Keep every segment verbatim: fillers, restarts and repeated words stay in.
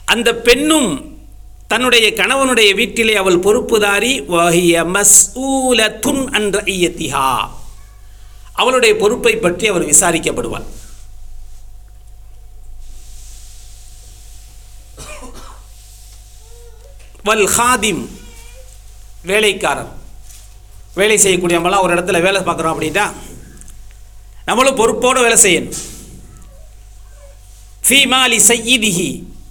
அந்த பெண்ணும் தன்னுடைய கணவனுடைய வீட்டிலே அவள் பொறுப்புதாரி. வஹிய மஸ்ஊலத்துன் அன் ரஇயத்திஹா, அவளுடைய பொறுப்பை பற்றி அவர் விசாரிக்கப்படுவார். வல் ஹாதிம், வேலைக்காரர், வேலை செய்யக்கூடிய நம்மளாம் ஒரு இடத்துல வேலை பார்க்குறோம் அப்படின்னா நம்மளும் பொறுப்போடு வேலை செய்யணும். ஃபீ மாலி சய்யிதிஹி,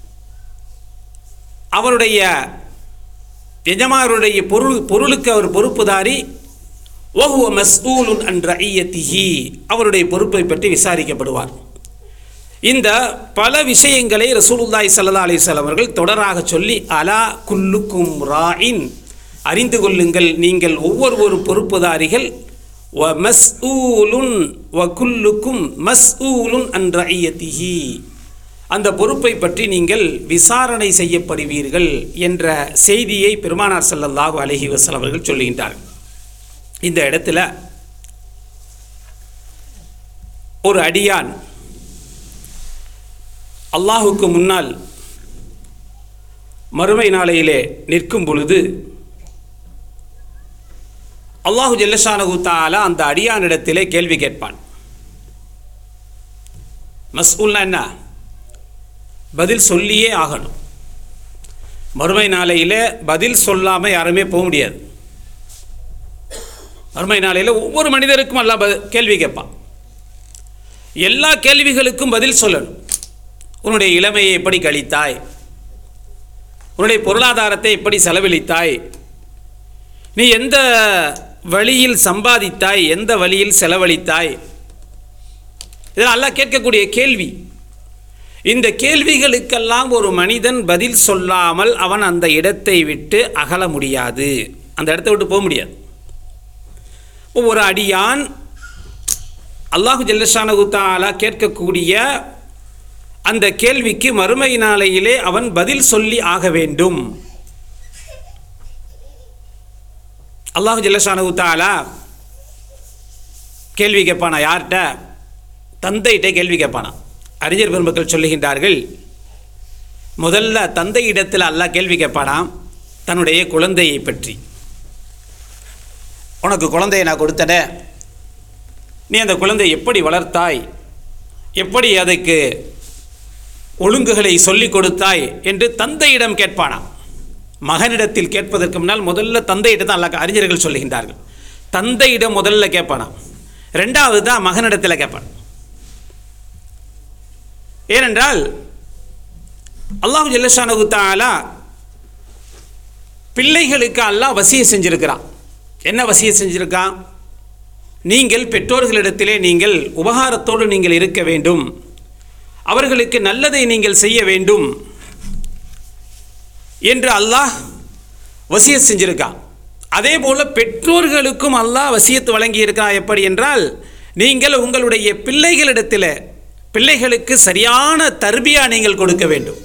அவருடைய எஜமானருடைய பொருள் பொருளுக்கு அவர் பொறுப்புதாரி. வஹுவ மஸ்ஊலுன் அன் ரஇயத்திஹி, அவருடைய பொறுப்பை பற்றி விசாரிக்கப்படுவார். இந்த பல விஷயங்களை ரசூலுல்லாஹி ஸல்லல்லாஹு அலைஹி வஸல்லம் அவர்கள் தொடராக சொல்லி, அலா குல்லுக்கும் ராஇன், அறிந்து கொள்ளுங்கள் நீங்கள் ஒவ்வொருவரும் பொறுப்புதாரிகள். வ மஸ்ஊலுன் வ குல்லுக்கும் மஸ்ஊலுன் அன் ரஇயத்திஹி, அந்த பொறுப்பை பற்றி நீங்கள் விசாரணை செய்யப்படுவீர்கள் என்ற செய்தியை பெருமானார் ஸல்லல்லாஹு அலைஹி வஸல்லம் அவர்கள் சொல்லுகின்றார்கள். இந்த இடத்துல ஒரு அடியான் அல்லாஹுக்கு முன்னால் மறுமை நாளையிலே நிற்கும் பொழுது அல்லாஹு ஜல்லஷானஹு தஆலா அந்த அடியானிடத்திலே கேள்வி கேட்பான். மஸ்ஊல்னா என்ன? பதில் சொல்லியே ஆகணும். மறுமை நாளையில் பதில் சொல்லாமல் யாருமே போக முடியாது. மறுமை நாளையில் ஒவ்வொரு மனிதருக்கும் அல்லாஹ் கேள்வி கேட்பான். எல்லா கேள்விகளுக்கும் பதில் சொல்லணும். உன்னுடைய இளமையை எப்படி கழித்தாய்? உன்னுடைய பொருளாதாரத்தை எப்படி செலவழித்தாய்? நீ எந்த வழியில் சம்பாதித்தாய்? எந்த வழியில் செலவழித்தாய்? இதெல்லாம் அல்லாஹ் கேட்கக்கூடிய கேள்வி. இந்த கேள்விகளுக்கெல்லாம் ஒரு மனிதன் பதில் சொல்லாமல் அவன் அந்த இடத்தை விட்டு அகல முடியாது, அந்த இடத்தை விட்டு போக முடியாது. ஒரு அடியான் அல்லாஹு ஜல்லஷானஹு தஆலா கேட்கக்கூடிய அந்த கேள்விக்கு மறுமை நாளையிலே அவன் பதில் சொல்லி ஆக வேண்டும். அல்லாஹு ஜல்லஷானஹு தஆலா கேள்வி கேட்பானா? யார்கிட்ட? தந்தையிட்ட கேள்வி கேட்பானா? அறிஞர் பெருமக்கள் சொல்லுகின்றார்கள், முதல்ல தந்தை இடத்தில் அல்லாஹ் கேள்வி கேட்பானாம் தன்னுடைய குழந்தையை பற்றி. உனக்கு குழந்தையை நான் கொடுத்தனே, நீ அந்த குழந்தையை எப்படி வளர்த்தாய், எப்படி அதுக்கு ஒழுங்குகளை சொல்லிக் கொடுத்தாய் என்று தந்தையிடம் கேட்பானாம். மகனிடத்தில் கேட்பதற்கு முன்னால் முதல்ல தந்தையிடம் தான் அல்லாஹ் அறிஞர்கள் சொல்லுகின்றார்கள். தந்தையிடம் முதல்ல கேட்பானாம், ரெண்டாவது தான் மகனிடத்தில் கேட்பான். ஏனென்றால் அல்லாஹு ஜல்லஷானஹு தஆலா பிள்ளைகளுக்கு அல்லாஹ் வசிய செஞ்சிருக்கிறான். என்ன வசிய செஞ்சிருக்கான்? நீங்கள் பெற்றோர்களிடத்திலே நீங்கள் உபகாரத்தோடு நீங்கள் இருக்க வேண்டும், அவர்களுக்கு நல்லதை நீங்கள் செய்ய வேண்டும் என்று அல்லாஹ் வசிய செஞ்சிருக்கான். அதே போல் பெற்றோர்களுக்கும் அல்லாஹ் வசியத்து வழங்கி இருக்கிறான். எப்படி என்றால், நீங்கள் உங்களுடைய பிள்ளைகளிடத்தில் பிள்ளைகளுக்கு சரியான தர்பியா நீங்கள் கொடுக்க வேண்டும்,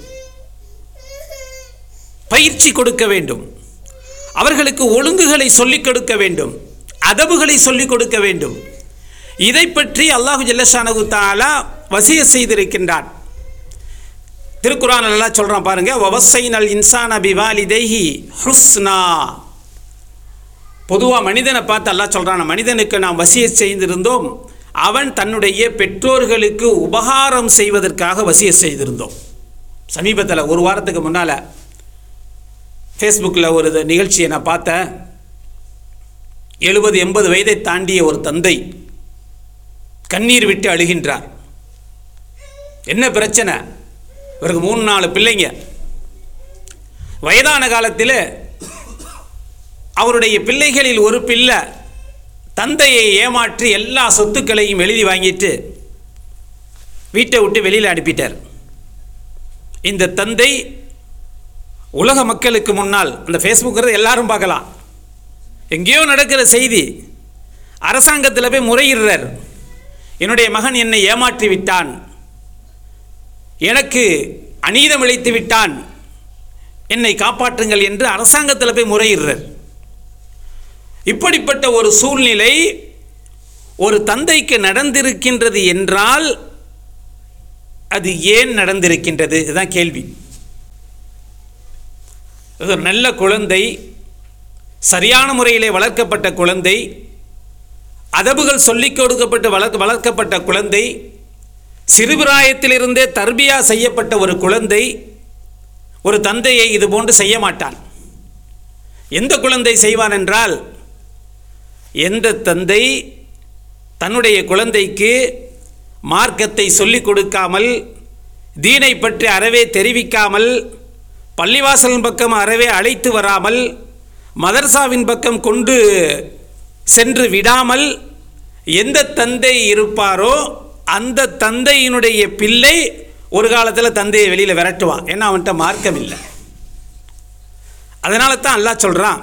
பயிற்சி கொடுக்க வேண்டும், அவர்களுக்கு ஒழுங்குகளை சொல்லிக் கொடுக்க வேண்டும், அதபுகளை சொல்லிக் கொடுக்க வேண்டும். இதை பற்றி அல்லாஹு ஜல்லஷானஹு தஆலா வசிய செய்திருக்கின்றான். திருக்குர்ஆன் அல்லாஹ் சொல்றான் பாருங்க, வவஸைனல் இன்சான பிவாலிதைஹி ஹுஸ்னா. பொதுவாக மனிதனை பார்த்து அல்லாஹ் சொல்றான், மனிதனுக்கு நாம் வசிய செய்திருந்தோம், அவன் தன்னுடைய பெற்றோர்களுக்கு உபகாரம் செய்வதற்காக வசிய செய்திருந்தோம். சமீபத்தில் ஒரு வாரத்துக்கு முன்னால் ஃபேஸ்புக்கில் ஒரு நிகழ்ச்சியை நான் பார்த்தேன். எழுபது எண்பது வயதை தாண்டிய ஒரு தந்தை கண்ணீர் விட்டு அழுகின்றார். என்ன பிரச்சனை? இவருக்கு மூணு நாலு பிள்ளைங்க. வயதான காலத்தில் அவருடைய பிள்ளைகளில் ஒரு பிள்ளை தந்தையை ஏமாற்றி எல்லா சொத்துக்களையும் எழுதி வாங்கிட்டு வீட்டை விட்டு வெளியில் அனுப்பிட்டார். இந்த தந்தை உலக மக்களுக்கு முன்னால், அந்த ஃபேஸ்புக்கிறது எல்லாரும் பார்க்கலாம், எங்கேயோ நடக்கிற செய்தி, அரசாங்கத்தில் போய் முறையிடுறார். என்னுடைய மகன் என்னை ஏமாற்றி விட்டான், எனக்கு அநீதம் இழைத்து விட்டான், என்னை காப்பாற்றுங்கள் என்று அரசாங்கத்தில் போய் முறையிடுறார். இப்படிப்பட்ட ஒரு சூழ்நிலை ஒரு தந்தைக்கு நடந்திருக்கின்றது என்றால் அது ஏன் நடந்திருக்கின்றது? இதுதான் கேள்வி. ஒரு நல்ல குழந்தை, சரியான முறையிலே வளர்க்கப்பட்ட குழந்தை, அதபுகள் சொல்லிக் கொடுக்கப்பட்டு வளர்க்க வளர்க்கப்பட்ட குழந்தை, சிறுபிராயத்திலிருந்தே தர்பியா செய்யப்பட்ட ஒரு குழந்தை ஒரு தந்தையை இது போன்று செய்ய மாட்டான். எந்த குழந்தை செய்வான் என்றால், எந்த தந்தை தன்னுடைய குழந்தைக்கு மார்க்கத்தை சொல்லிக் கொடுக்காமல், தீனை பற்றி அறவே தெரிவிக்காமல், பள்ளிவாசலின் பக்கம் அறவே அழைத்து வராமல், மதர்சாவின் பக்கம் கொண்டு சென்று விடாமல் எந்த தந்தை இருப்பாரோ அந்த தந்தையினுடைய பிள்ளை ஒரு காலத்தில் தந்தையை வெளியில் விரட்டுவான். ஏன்னா அவன்கிட்ட மார்க்கம் இல்லை. அதனால தான் அல்லாஹ் சொல்கிறான்,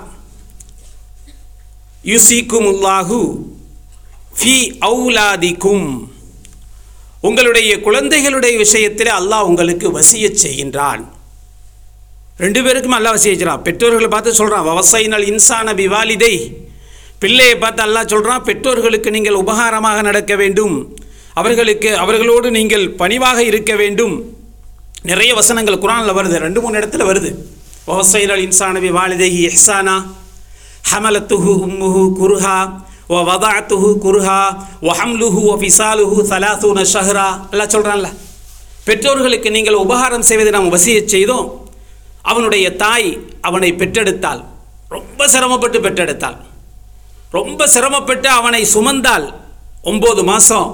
யுசீக்குமுல்லாஹு ஃபி அவுலாதிக்கும், உங்களுடைய குழந்தைகளுடைய விஷயத்தில் அல்லாஹ் உங்களுக்கு வசியச் செய்கின்றான். ரெண்டு பேருக்கும் அல்லாஹ் வசியச் செய்கிறான். பெற்றோர்களை பார்த்து சொல்கிறான், வவசைனல் இன்சான பிவாலிதை, பிள்ளையை பார்த்து அல்லாஹ் சொல்கிறான், பெற்றோர்களுக்கு நீங்கள் உபகாரமாக நடக்க வேண்டும், அவர்களுக்கு அவர்களோடு நீங்கள் பணிவாக இருக்க வேண்டும். நிறைய வசனங்கள் குர்ஆனில் வருது, ரெண்டு மூணு இடத்துல வருது. வவசைனல் இன்சான பிவாலிதைஹி இஹ்சானா ஹமலத்துஹு உம்முஹு குர்ஹா வ வதஅத்துஹு குர்ஹா வ ஹம்லுஹு வ ஃபிசாலுஹு ஸலாஸூன ஷஹ்ரா. அல்லாஹ் சொல்கிறான்ல, பெற்றோர்களுக்கு நீங்கள் உபகாரம் செய்வதை நாம் வசியச் செய்தோம். அவனுடைய தாய் அவனை பெற்றெடுத்தாள், ரொம்ப சிரமப்பட்டு பெற்றெடுத்தாள், ரொம்ப சிரமப்பட்டு அவனை சுமந்தாள். ஒம்பது மாதம்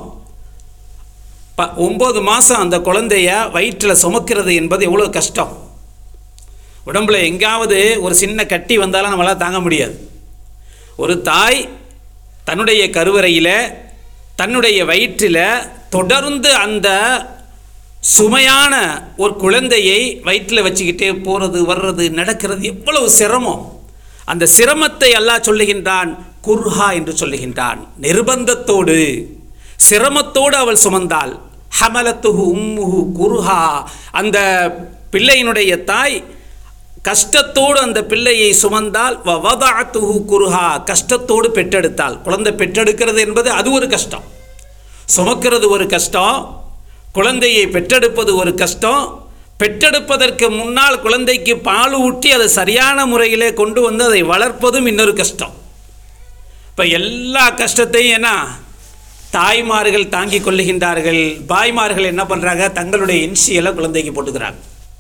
ப ஒம்பது மாதம் அந்த குழந்தைய வயிற்றில் சுமக்கிறது என்பது எவ்வளோ கஷ்டம். உடம்புல எங்காவது ஒரு சின்ன கட்டி வந்தாலும் நம்மளால் தாங்க முடியாது. ஒரு தாய் தன்னுடைய கருவறையில் தன்னுடைய வயிற்றில் தொடர்ந்து அந்த சுமையான ஒரு குழந்தையை வயிற்றில் வச்சுக்கிட்டே போகிறது வர்றது நடக்கிறது எவ்வளவு சிரமம். அந்த சிரமத்தை அல்லாஹ் சொல்லுகின்றான், குர்ஹா என்று சொல்லுகின்றான். நிர்பந்தத்தோடு சிரமத்தோடு அவள் சுமந்தாள். ஹமலத்துஹு உம்முஹு குர்ஹா, அந்த பிள்ளையினுடைய தாய் கஷ்டத்தோடு அந்த பிள்ளையை சுமந்தால். வ வதஅத்துஹு குர்ஹா, கஷ்டத்தோடு பெற்றெடுத்தாள். குழந்தை பெற்றெடுக்கிறது என்பது அது ஒரு கஷ்டம், சுமக்கிறது ஒரு கஷ்டம், குழந்தையை பெற்றெடுப்பது ஒரு கஷ்டம். பெற்றெடுப்பதற்கு முன்னால் குழந்தைக்கு பால் ஊட்டி அதை சரியான முறையிலே கொண்டு வந்து அதை வளர்ப்பதும் இன்னொரு கஷ்டம். இப்போ எல்லா கஷ்டத்தையும் என்ன தாய்மார்கள் தாங்கி கொள்ளுகின்றார்கள். பாய்மார்கள் என்ன பண்ணுறாங்க, தங்களுடைய இன்சியலை குழந்தைக்கு போட்டுக்கிறாங்க.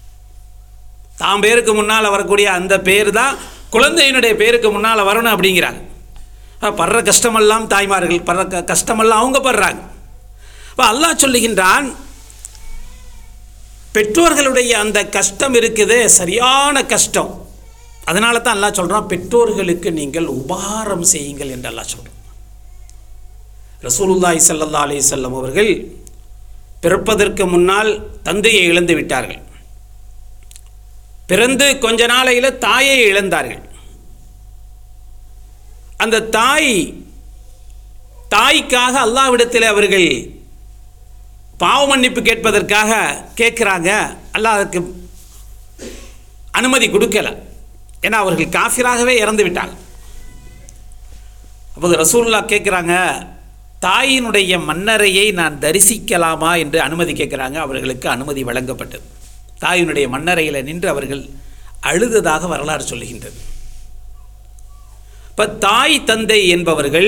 தாம் பேருக்கு முன்னால் வரக்கூடிய அந்த பேர் தான் குழந்தையினுடைய பேருக்கு முன்னால் வரணும் அப்படிங்கிறாங்க. படுற கஷ்டமெல்லாம் தாய்மார்கள் படுற க கஷ்டமெல்லாம் அவங்க படுறாங்க. இப்போ அல்லாஹ் சொல்லுகின்றான், பெற்றோர்களுடைய அந்த கஷ்டம் இருக்குது, சரியான கஷ்டம். அதனால தான் அல்லாஹ் சொல்கிறான், பெற்றோர்களுக்கு நீங்கள் உபகாரம் செய்யுங்கள் என்று அல்லாஹ் சொல்கிறான். ரசூலுல்லாஹி ஸல்லல்லாஹு அலைஹி வஸல்லம் அவர்கள் பிறப்பதற்கு முன்னால் தந்தையை இழந்து விட்டார்கள். பிறந்து கொஞ்ச நாளையில் தாயை இழந்தார்கள். அந்த தாய் தாய்க்காக அல்லாஹ்விடத்தில் அவர்கள் பாவ மன்னிப்பு கேட்பதற்காக கேட்குறாங்க. அல்லாஹ் அதுக்கு அனுமதி கொடுக்கல. ஏன்னா அவர்கள் காஃபிராகவே இறந்து விட்டாங்க. அப்போது ரசூலுல்லாஹ் கேட்குறாங்க, தாயினுடைய மன்னரையை நான் தரிசிக்கலாமா என்று அனுமதி கேட்குறாங்க. அவர்களுக்கு அனுமதி வழங்கப்பட்டது. தாயினுடைய மன்னரையில் நின்று அவர்கள் அழுததாக வரலாறு சொல்லுகின்றது. இப்போ தாய் தந்தை என்பவர்கள்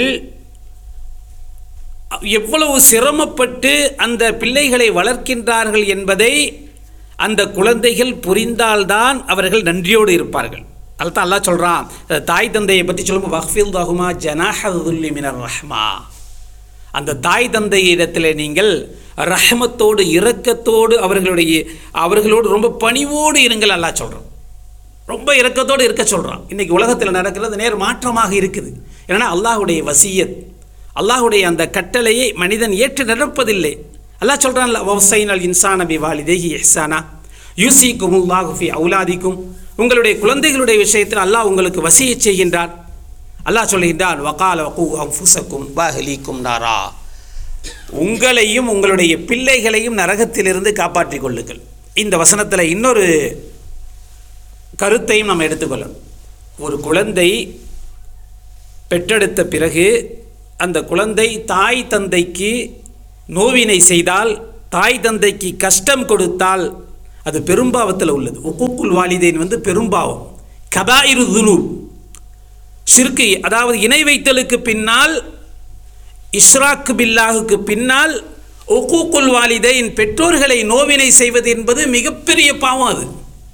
எவ்வளவு சிரமப்பட்டு அந்த பிள்ளைகளை வளர்க்கின்றார்கள் என்பதை அந்த குழந்தைகள் புரிந்தால்தான் அவர்கள் நன்றியோடு இருப்பார்கள். அதுதான் அல்லாஹ் சொல்கிறான், தாய் தந்தையை பற்றி சொல்லும்போது வக்ஃபில் தஹுமா ஜனாஹுல்லி மினர் ரஹ்மா, அந்த தாய் தந்தை இடத்துல நீங்கள் ரஹ்மத்தோடு இரக்கத்தோடு அவர்களுடைய அவர்களோடு ரொம்ப பணிவோடு இருங்கள் அல்லாஹ் சொல்கிறான். ரொம்ப இரக்கத்தோடு இருக்க சொல்கிறான். இன்றைக்கி உலகத்தில் நடக்கிறது நேர் மாற்றமாக இருக்குது. ஏன்னா அல்லாஹுடைய வசியத், அல்லாஹுடைய அந்த கட்டளையை மனிதன் ஏற்று நடப்பதில்லை. அல்லாஹ் சொல்கிறான்ல, வவசைனல் இன்சான பிவாலிதைஹி இஹ்சானா யூசிக்குமுல்லாஹு ஃபி அவுலாதிக்கும், உங்களுடைய குழந்தைகளுடைய விஷயத்தில் அல்லாஹ் உங்களுக்கு வசியச் செய்கின்றான். அல்லாஹ் சொல்கின்றான், வகால வகு அன்ஃபுஸக்கும் வஅஹ்லீக்கும் நாரா, உங்களையும் உங்களுடைய பிள்ளைகளையும் நரகத்திலிருந்து காப்பாற்றிக் கொள்ளுங்கள். இந்த வசனத்தில் இன்னொரு கருத்தையும் நாம் எடுத்துக்கொள்ளணும். ஒரு குழந்தை பெற்றெடுத்த பிறகு அந்த குழந்தை தாய் தந்தைக்கு நோவினை செய்தால், தாய் தந்தைக்கு கஷ்டம் கொடுத்தால் அது பெரும்பாவத்தில் உள்ளது. உக்கூக்குல் வாலிதைன் வந்து பெரும்பாவம். கபாயிரு துனூப், ஷிர்கு அதாவது இணை வைத்தலுக்கு பின்னால், இஷ்ராக்கு பில்லாஹுக்கு பின்னால் உக்கூக்குல் வாலிதைன் பெற்றோர்களை நோவினை செய்வது என்பது மிகப்பெரிய பாவம். அது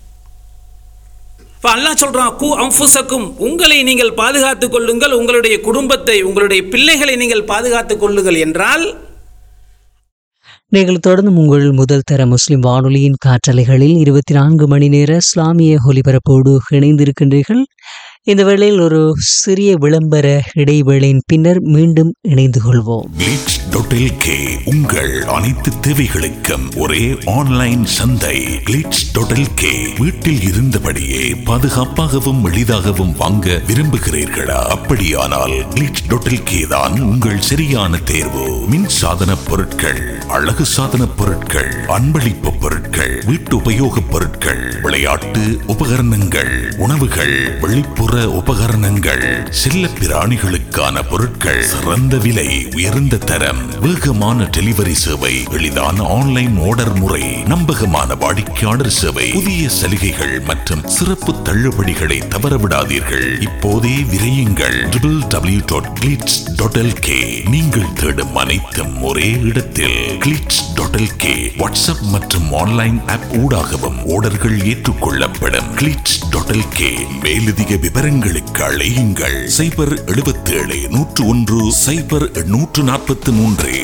இப்போ அல்லாஹ் சொல்கிறான், கூ அன்ஃபுஸக்கும், உங்களை நீங்கள் பாதுகாத்துக் கொள்ளுங்கள், உங்களுடைய குடும்பத்தை, உங்களுடைய பிள்ளைகளை நீங்கள் பாதுகாத்துக் கொள்ளுங்கள் என்றால். நீங்கள் தொடர்ந்து உங்கள் முதல் தர முஸ்லிம் வானொலியின் காற்றலைகளில் இருபத்தி நான்கு மணி நேர இஸ்லாமிய ஒலிபரப்போடு இணைந்திருக்கின்றீர்கள். இந்த வேளையில் ஒரு சிறிய விளம்பர இடைவேளையின் பின்னர் மீண்டும் இணைந்து கொள்வோம். கிளிட்ஸ் டாட் எல்கே உங்கள் அனைத்து தேவைகளுக்கும் ஒரே ஆன்லைன் சந்தை. கிளிட்ஸ் டாட் எல்கே வீட்டில் இருந்தபடியே பாதுகாப்பாகவும் எளிதாகவும் வாங்க விரும்புகிறீர்களா? அப்படியானால் கிளிட்ஸ் டாட் எல்கே தான் உங்கள் சரியான தேர்வு. மின் சாதன பொருட்கள், அழகு சாதன பொருட்கள், அன்பளிப்பு பொருட்கள், வீட்டு உபயோக பொருட்கள், விளையாட்டு உபகரணங்கள், உணவுகள், வெளிப்புற உபகரணங்கள், செல்ல பிராணிகளுக்கான பொருட்கள், சிறந்த விலை, உயர்ந்த தரம், வேகமான டெலிவரி சேவை, எளிதான ஆன்லைன் ஆர்டர் முறை, நம்பகமான வாடிக்கையாளர் சேவை, புதிய சலுகைகள் மற்றும் சிறப்பு தள்ளுபடிகளை தவறவிடாதீர்கள். இப்போதே விரையுங்கள். W W W dot glitz dot LK. நீங்கள் தேடும் அனைத்தும் ஒரே இடத்தில். கிளிட்ஸ் டாட் எல்கே வாட்ஸ்அப் மற்றும் ஆன்லைன் ஆப் ஊடாகவும் ஆர்டர்கள் ஏற்றுக்கொள்ளப்படும். Glitz dot LK. மேலதிக விவரங்களுக்கு அழையுங்கள் சைபர் எழுபத்தி ஏழு நூற்று ஒன்று சைபர் நூற்று நாற்பத்தி மூன்று.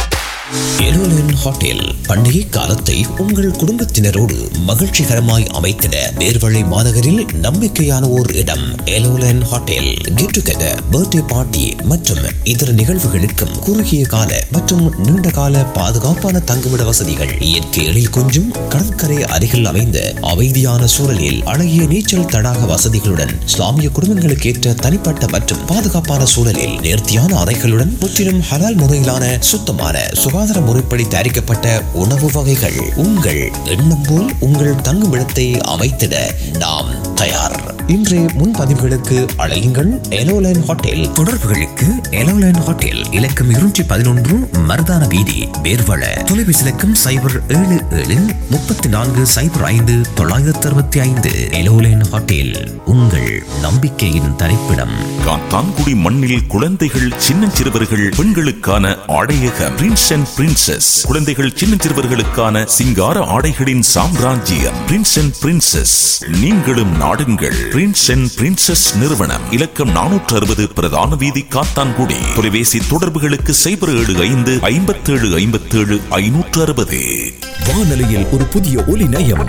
எலோலன் ஹோட்டல் பண்டிகை காலத்தை உங்கள் குடும்பத்தினரோடு மகிழ்ச்சிகரமாய் அமைத்திட நேர்வழி மாநகரில் நம்பிக்கையான ஓர் இடம். எலோலன் hotel get together, birthday party மற்றும் இதர நிகழ்வுகளுக்கும் குறுகிய கால மற்றும் நீண்ட கால பாதுகாப்பான தங்குமிட வசதிகள், இயற்கை எழில் கொஞ்சும் கடற்கரை அருகில் அமைந்த அமைதியான சூழலில் அழகிய நீச்சல் தடாக வசதிகளுடன், இஸ்லாமிய குடும்பங்களுக்கு ஏற்ற தனிப்பட்ட மற்றும் பாதுகாப்பான சூழலில் நேர்த்தியான அறைகளுடன், முற்றிலும் ஹலால் முறையிலான சுத்தமான சுகாதார முறைப்படி தயாரிக்கப்பட்ட உணவு வகைகள். உங்கள் எண்ணம் போல் உங்கள் தங்குமிடத்தை அமைத்திட நாம் தயார். இன்றைய முன்பதிவுகளுக்கு அழையுங்கள் எலோலைன் ஹோட்டல். தொடர்புகளுக்கு எலோலைன் ஹோட்டல் இலக்கம் இருநூற்றி பதினொன்று மருதான வீதி, வேர்வள. தொலைபேசி இலக்கம் சைபர் ஏழு ஏழு முப்பத்தி நான்கு சைபர் ஐந்து தொள்ளாயிரத்தி அறுபத்தி ஐந்து. எலோலைன் ஹோட்டல் உங்கள் நம்பிக்கையின் தரிப்பிடம். காத்தான்குடி மண்ணில் குழந்தைகள், சின்னஞ்சிறுவர்கள், பெண்களுக்கான ஆடையகம் பிரின்ஸ் அண்ட் பிரின்சஸ். குழந்தைகள், சின்னஞ்சிறுவர்களுக்கான சிங்கார ஆடைகளின் சாம்ராஜ்யம் பிரின்ஸ் அண்ட் பிரின்சஸ். நீங்களும் நாடுங்கள் பிரின்ஸ் அண்ட் பிரின்சஸ் நிறுவனம். இலக்கம் நானூற்று அறுபது பிரதான வீதி, காத்தான்குடி. தொலைபேசி தொடர்புகளுக்கு சைபர் ஏழு ஐந்து ஐம்பத்தி ஏழு ஐம்பத்தி ஏழு ஐநூற்று அறுபது. வானொலியில் ஒரு புதிய ஒலி நயம்,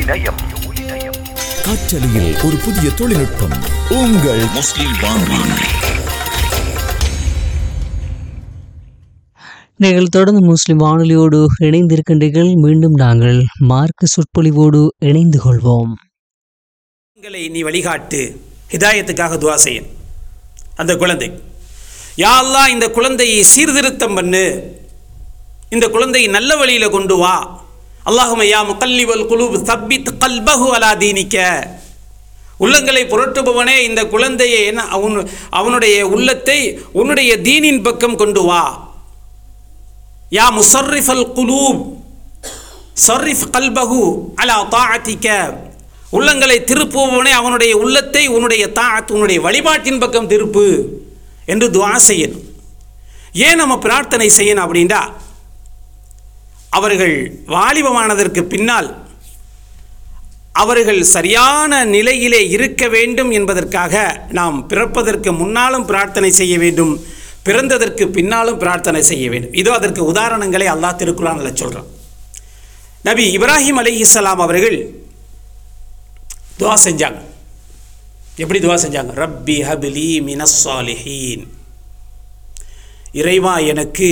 காற்றலையில் ஒரு புதிய தொழில்நுட்பம். உங்கள் முஸ்லிம் வானொலி. நீங்கள் தொடர்ந்து முஸ்லிம் வானொலியோடு இணைந்திருக்கின்றீர்கள். மீண்டும் நாங்கள் மார்க்க சொற்பொழிவோடு இணைந்து கொள்வோம். நீ வழிகாட்டு, ஹிதாயத்துக்காக துவா செய்ய அந்த குழந்தை. யா அல்லாஹ், இந்த குழந்தையை சீர்திருத்தம் பண்ணு, இந்த குழந்தையை நல்ல வழியில கொண்டு வா. அல்லாஹும்ம யா முகல்லிபல் குலூப் சப்பித் கல்பஹு அலா தீனிக்க. உள்ளங்களை புரட்டுபவனே, இந்த குழந்தையை என்ன அவன் அவனுடைய உள்ளத்தை உன்னுடைய தீனின் பக்கம் கொண்டு வா. யா முஸர்ரிஃபல் குலூப் ஸர்ரிஃப் கல்பஹு அலா தாஅத்திக. உள்ளங்களை திருப்புபவனே, அவனுடைய உள்ளத்தை உன்னுடைய தாஅத், உன்னுடைய வழிபாட்டின் பக்கம் திருப்பு என்று துஆ செய்யணும். ஏன் நம்ம பிரார்த்தனை செய்யணும் அப்படின்னா, அவர்கள் வாலிபமானதற்கு பின்னால் அவர்கள் சரியான நிலையிலே இருக்க வேண்டும் என்பதற்காக நாம் பிறப்பதற்கு முன்னாலும் பிரார்த்தனை செய்ய வேண்டும், பிறந்ததற்கு பின்னாலும் பிரார்த்தனை செய்ய வேண்டும். இதோ அதற்கு உதாரணங்களை அல்லாஹ் திருக்குர்ஆனில் சொல்கிறான். நபி இப்ராஹிம் அலைஹிஸ்ஸலாம் அவர்கள் துஆ செஞ்சாங்க. எப்படி துஆ செஞ்சாங்க? ரப்பி ஹப்லி மினஸ் ஸாலிஹீன். இறைவா, எனக்கு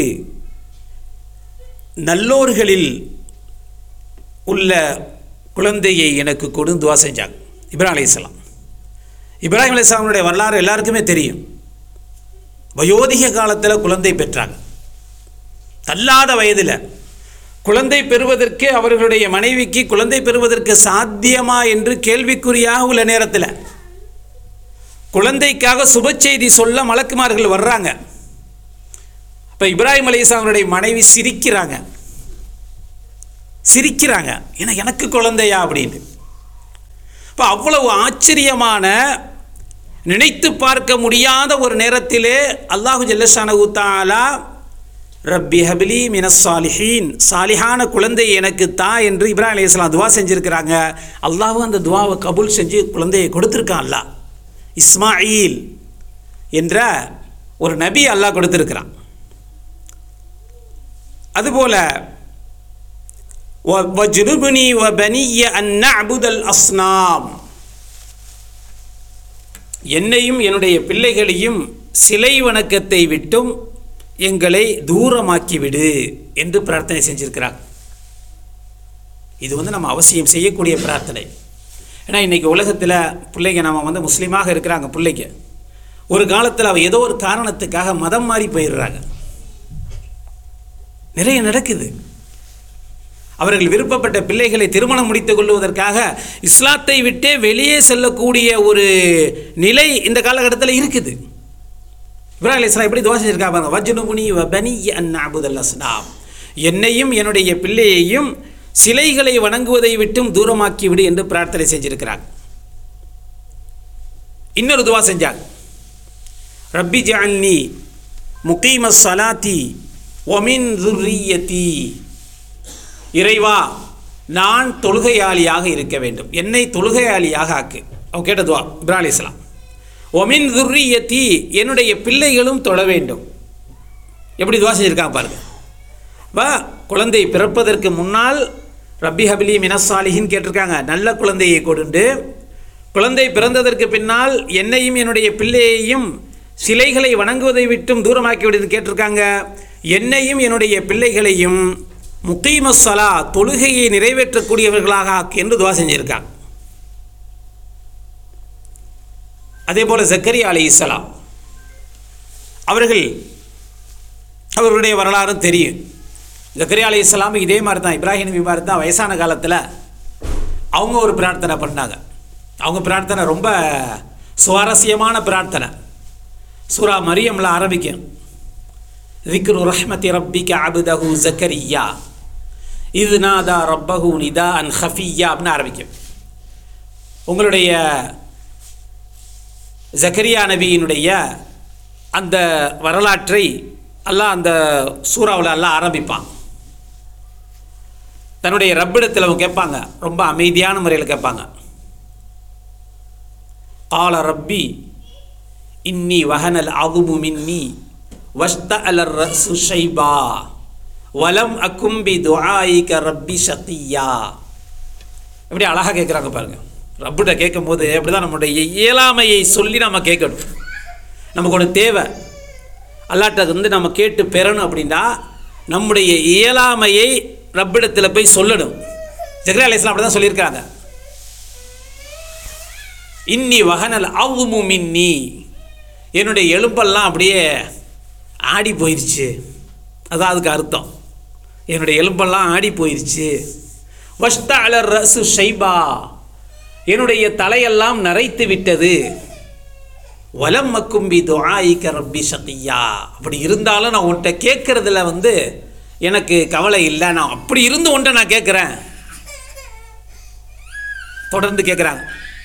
நல்லோர்களில் உள்ள குழந்தையை எனக்கு கொடு துஆ செஞ்சாங்க இப்ராஹிம் அலைஹிஸ்ஸலாம். இப்ராஹிம் அலைஹிஸ்ஸலாமுடைய வரலாறு எல்லாருக்குமே தெரியும். வயோதிக காலத்தில் குழந்தை பெற்றாங்க. தள்ளாத வயதில் குழந்தை பெறுவதற்கு, அவர்களுடைய மனைவிக்கு குழந்தை பெறுவதற்கு சாத்தியமா என்று கேள்விக்குறியாக உள்ள நேரத்தில் குழந்தைக்காக சுப செய்தி சொல்ல மலக்குமார்கள் வர்றாங்க. இப்போ இப்ராஹிம் அலைஹிஸ்ஸலாமுடைய மனைவி சிரிக்கிறாங்க சிரிக்கிறாங்க ஏன்னா எனக்கு குழந்தையா அப்படின்னு. இப்போ அவ்வளவு ஆச்சரியமான, நினைத்து பார்க்க முடியாத ஒரு நேரத்திலே அல்லாஹு ஜல்லஷானஹு தஆலா ரப்பி ஹபிலி மினஸ் சாலிஹீன், சாலிஹான குழந்தை எனக்கு தா என்று இப்ராஹிம் அலைஹிஸ்ஸலாம் துவா செஞ்சுருக்கிறாங்க. அல்லாஹ்வும் அந்த துவாவை கபூல் செஞ்சு குழந்தையை கொடுத்துருக்கான். அல்லாஹ் இஸ்மாயில் என்ற ஒரு நபி அல்லாஹ் கொடுத்துருக்கிறான். அதுபோல வஜ்னுப்னி வபனிய அன் நஅ்புதல் அஸ்னாம், என்னையும் என்னுடைய பிள்ளைகளையும் சிலை வணக்கத்தை விட்டும் எங்களை தூரமாக்கிவிடு என்று பிரார்த்தனை செஞ்சிருக்கிறார். இது வந்து நம்ம அவசியம் செய்யக்கூடிய பிரார்த்தனை. ஏன்னா இன்றைக்கி உலகத்தில் பிள்ளைங்க நம்ம வந்து முஸ்லீமாக இருக்கிறாங்க, பிள்ளைங்க ஒரு காலத்தில் அவ ஏதோ ஒரு காரணத்துக்காக மதம் மாறி போயிடுறாங்க. நிறைய நடக்குது. அவர்கள் விருப்பப்பட்ட பிள்ளைகளை திருமணம் முடித்துக் கொள்வதற்காக இஸ்லாத்தை விட்டே வெளியே செல்லக்கூடிய ஒரு நிலை இந்த காலகட்டத்தில் இருக்குது. இப்ராஹிம் அலைஹிஸ்ஸலாம் எப்படி துவா செஞ்சிருக்காங்க பாருங்க, வஜ்னுப்னி வபனிய அன் நஅ்புதல் அஸ்னாம், என்னையும் என்னுடைய பிள்ளையையும் சிலைகளை வணங்குவதை விட்டும் தூரமாக்கி விடு என்று பிரார்த்தனை செஞ்சிருக்கிறாங்க. இன்னொரு துவா செஞ்சாங்க, ரப்பி ஜஅல்னி முகீமஸ் ஸலாத்தி வமின் ذُرِّيَّتِي, இறைவா நான் தொழுகையாளியாக இருக்க வேண்டும், என்னை தொழுகையாளியாக ஆக்கு. அவங்க கேட்ட துவா இப்ராஹிம் அலைஹிஸ்ஸலாம். ஒமின் ذُرِّيَّتِي, என்னுடைய பிள்ளைகளும் தொழ வேண்டும். எப்படி துவா செஞ்சுருக்காங்க பாருங்கள். வா குழந்தை பிறப்பதற்கு முன்னால் ரப்பி ஹபிலி மினஸ் சாலிஹின் கேட்டிருக்காங்க, நல்ல குழந்தையை கொடுண்டு. குழந்தை பிறந்ததற்கு பின்னால் என்னையும் என்னுடைய பிள்ளையையும் சிலைகளை வணங்குவதை விட்டும் தூரமாக்கி விடுது கேட்டிருக்காங்க. என்னையும் என்னுடைய பிள்ளைகளையும் முகீமஸ் ஸலா, தொழுகையை நிறைவேற்றக்கூடியவர்களாக ஆக்கு என்று துவா செஞ்சுருக்காங்க. அதே போல் ஜக்கரியா அலைஹிஸ்ஸலாம் அவர்கள், அவர்களுடைய வரலாறும் தெரியும். ஜக்கரியா அலைஹிஸ்ஸலாம் இதே மாதிரி தான், இப்ராஹிம் நபி மாதிரி தான் வயசான காலத்தில் அவங்க ஒரு பிரார்த்தனை பண்ணாங்க. அவங்க பிரார்த்தனை ரொம்ப சுவாரஸ்யமான பிரார்த்தனை. சூரா மரியமில் ஆரம்பிக்கும், ذِكْرُ رَحْمَةِ رَبِّكَ عَبْدَهُ زَكَرِيَّا إِذْ نَادَى رَبَّهُ نِدَاءً خَفِيًّا அப்படின்னு ஆரம்பிக்கும். உங்களுடைய ஜக்கரியா நபியினுடைய அந்த வரலாற்றை அல்லாஹ் அந்த சூறாவில் அல்லாஹ் ஆரம்பிப்பான். தன்னுடைய ரப்பிடத்தில் அவங்க கேட்பாங்க, ரொம்ப அமைதியான முறையில் கேட்பாங்க. قال ربي إني وهن العظم مني واشتعل الرأس شيبا ولم أكن بدعائك ربي شقيا. எப்படி அழகாக கேட்குறாங்க பாருங்க. ரப்பிட்ட கேட்கும் போது அப்படி தான் நம்மளுடைய இயலாமையை சொல்லி நம்ம கேட்கணும். நமக்கு ஒன்று தேவை, அல்லாட்ட வந்து நம்ம கேட்டு பெறணும் அப்படின்னா நம்முடைய இயலாமையை ரப்பிடத்தில் போய் சொல்லணும். ஜக்கரியா அலைஹிஸ்ஸலாம் அப்படி தான் சொல்லியிருக்காங்க, இன்னி வஹனல் அவ்மு மின்னி, என்னுடைய எலும்பெல்லாம் அப்படியே ஆடி போயிடுச்சு. அதான் அதுக்கு அர்த்தம், என்னுடைய எலும்பெல்லாம் ஆடி போயிடுச்சு. வஷ்தஅல ரஸு ஷைபா, என்னுடைய தலையெல்லாம் நரைத்து விட்டது. வலம் மக்கும்பி துஆயிக ரப்பி ஷகியா, அப்படி இருந்தாலும் நான் உன்கிட்ட கேட்குறதுல வந்து எனக்கு கவலை இல்லை, நான் அப்படி இருந்து உன்ட்ட நான் கேட்குறேன். தொடர்ந்து கேட்குறாங்க,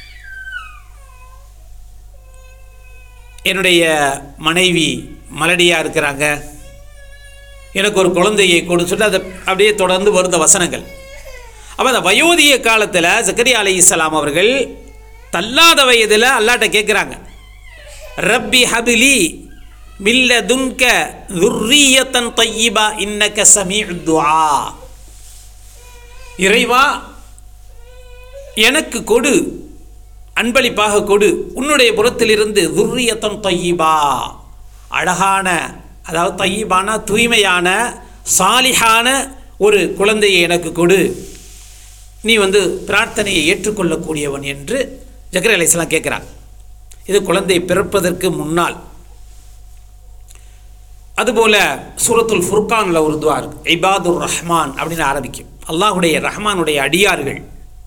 என்னுடைய மனைவி மலடியாக இருக்கிறாங்க, எனக்கு ஒரு குழந்தையை கொடு சொல்லிட்டு அதை அப்படியே தொடர்ந்து வருந்த வசனங்கள். அப்போ அந்த வயோதிக காலத்தில் ஜக்கரியா அலைஹிஸ்ஸலாம் அவர்கள் தள்ளாத வயதில் அல்லாட்ட கேட்குறாங்க, ரப்பி ஹபிலி மில்லதுன்க ذُرِّيَّةً طَيِّبَةً إِنَّكَ سَمِيعُ الدُّعَاء, இறைவா எனக்கு கொடு, அன்பளிப்பாக கொடு உன்னுடைய புறத்திலிருந்து ذُرِّيَّةً طَيِّبَةً, அழகான, அதாவது தையிபான தூய்மையான சாலிஹான ஒரு குழந்தையை எனக்கு கொடு, நீ வந்து பிரார்த்தனையை ஏற்றுக்கொள்ளக்கூடியவன் என்று ஜக்கரியா அலைஹிஸ்ஸலாம் கேட்குறாங்க. இது குழந்தை பிறப்பதற்கு முன்னால். அதுபோல் சூரத்துல் ஃபுர்கானில் ஒரு துஆ இருக்கு, இபாதுர் ரஹ்மான் அப்படின்னு ஆரம்பிக்கும். அல்லாஹுடைய ரஹ்மானுடைய அடியார்கள்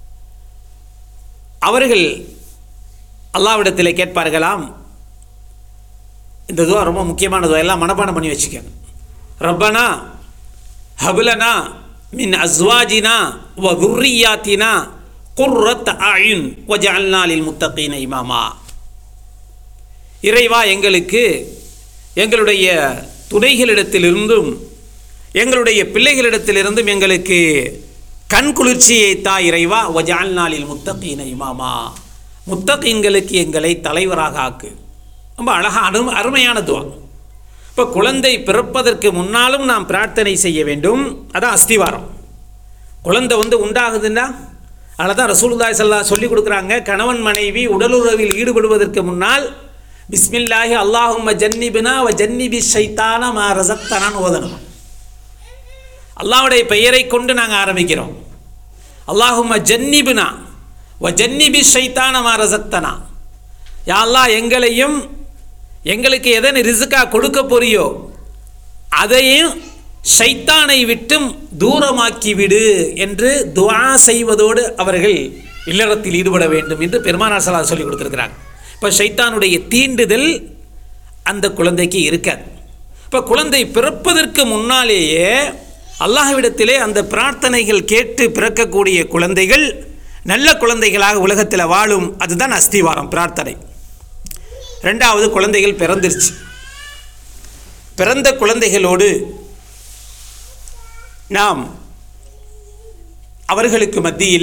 அவர்கள் அல்லாஹ்விடத்திலே கேட்பார்களாம். இந்த துஆ ரொம்ப முக்கியமான துஆ, எல்லாம் மனப்பாடம் பண்ணி வச்சுக்கோங்க. ரப்பனா ஹப்லனா மின் அஸ்வாஜினா வ துர்ரியாத்தினா குர்ரத் அயுன் வஜஅல்னா லில் முத்தகீன இமாமா. இறைவா, எங்களுக்கு எங்களுடைய துணைகளிடத்திலிருந்தும் எங்களுடைய பிள்ளைகளிடத்திலிருந்தும் எங்களுக்கு கண் குளிர்ச்சியை தா இறைவா. வஜஅல்னா லில் முத்தகீன இமாமா, முத்தகீன்களுக்கு எங்களை தலைவராக ஆக்கு. ரொம்ப அழகாக அரு அருமையான துவா. இப்போ குழந்தை பிறப்பதற்கு முன்னாலும் நாம் பிரார்த்தனை செய்ய வேண்டும். அதான் அஸ்திவாரம். குழந்தை வந்து உண்டாகுதுன்னா அதில் தான் ரசூலுல்லாஹி ஸல்லல்லாஹு அலைஹி சொல்லி கொடுக்குறாங்க, கணவன் மனைவி உடலுறவில் ஈடுபடுவதற்கு முன்னால் பிஸ்மில்லாஹி அல்லாஹும்ம ஜன்னிபினா வ ஜன்னிபி ஷைத்தான மா ரஸக்தனான்னு ஓதணும். அல்லாஹ்வுடைய பெயரை கொண்டு நாங்கள் ஆரம்பிக்கிறோம். அல்லாஹும்ம ஜன்னிபினா வ ஜன்னிபி ஷைத்தான மா ரஸக்தனா. யா அல்லாஹ், எங்களையும் எங்களுக்கு எதன் ரிஸ்கா கொடுக்க போறியோ அதையும் ஷைத்தானை விட்டும் தூரமாக்கி விடு என்று துஆ செய்வதோடு அவர்கள் இல்லறத்தில் ஈடுபட வேண்டும் என்று பெருமானார் ஸல்லல்லாஹு அலைஹி சொல்லி கொடுத்துருக்கிறாங்க. இப்போ ஷைத்தானுடைய தீண்டுதல் அந்த குழந்தைக்கு இருக்காது. இப்போ குழந்தை பிறப்பதற்கு முன்னாலேயே அல்லாஹ்விடத்திலே அந்த பிரார்த்தனைகள் கேட்டு பிறக்கக்கூடிய குழந்தைகள் நல்ல குழந்தைகளாக உலகத்தில் வாழும். அதுதான் அஸ்திவாரம், பிரார்த்தனை. ரெண்டாவது, குழந்தைகள் பிறந்துருச்சு. பிறந்த குழந்தைகளோடு நாம் அவர்களுக்கு மத்தியில்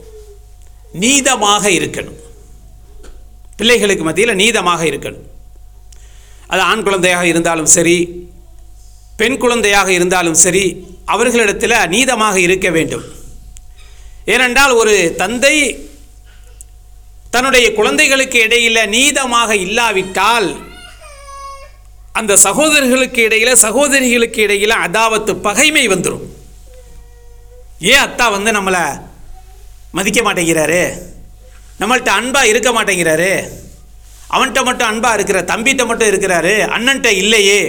நீதமாக இருக்கணும். பிள்ளைகளுக்கு மத்தியில் நீதமாக இருக்கணும். அது ஆண் குழந்தையாக இருந்தாலும் சரி, பெண் குழந்தையாக இருந்தாலும் சரி, அவர்களிடத்தில் நீதமாக இருக்க வேண்டும். ஏனென்றால் ஒரு தந்தை தன்னுடைய குழந்தைகளுக்கு இடையில் நீதமாக இல்லாவிட்டால் அந்த சகோதரர்களுக்கு இடையில் சகோதரிகளுக்கு இடையில் அதாவத்து பகைமை வந்துடும். ஏன் அத்தா வந்து நம்மளை மதிக்க மாட்டேங்கிறாரு, நம்மள்கிட்ட அன்பாக இருக்க மாட்டேங்கிறாரு, அவன்கிட்ட மட்டும் அன்பாக இருக்கிற, தம்பிகிட்ட மட்டும் இருக்கிறாரு, அண்ணன்ட்ட இல்லையே.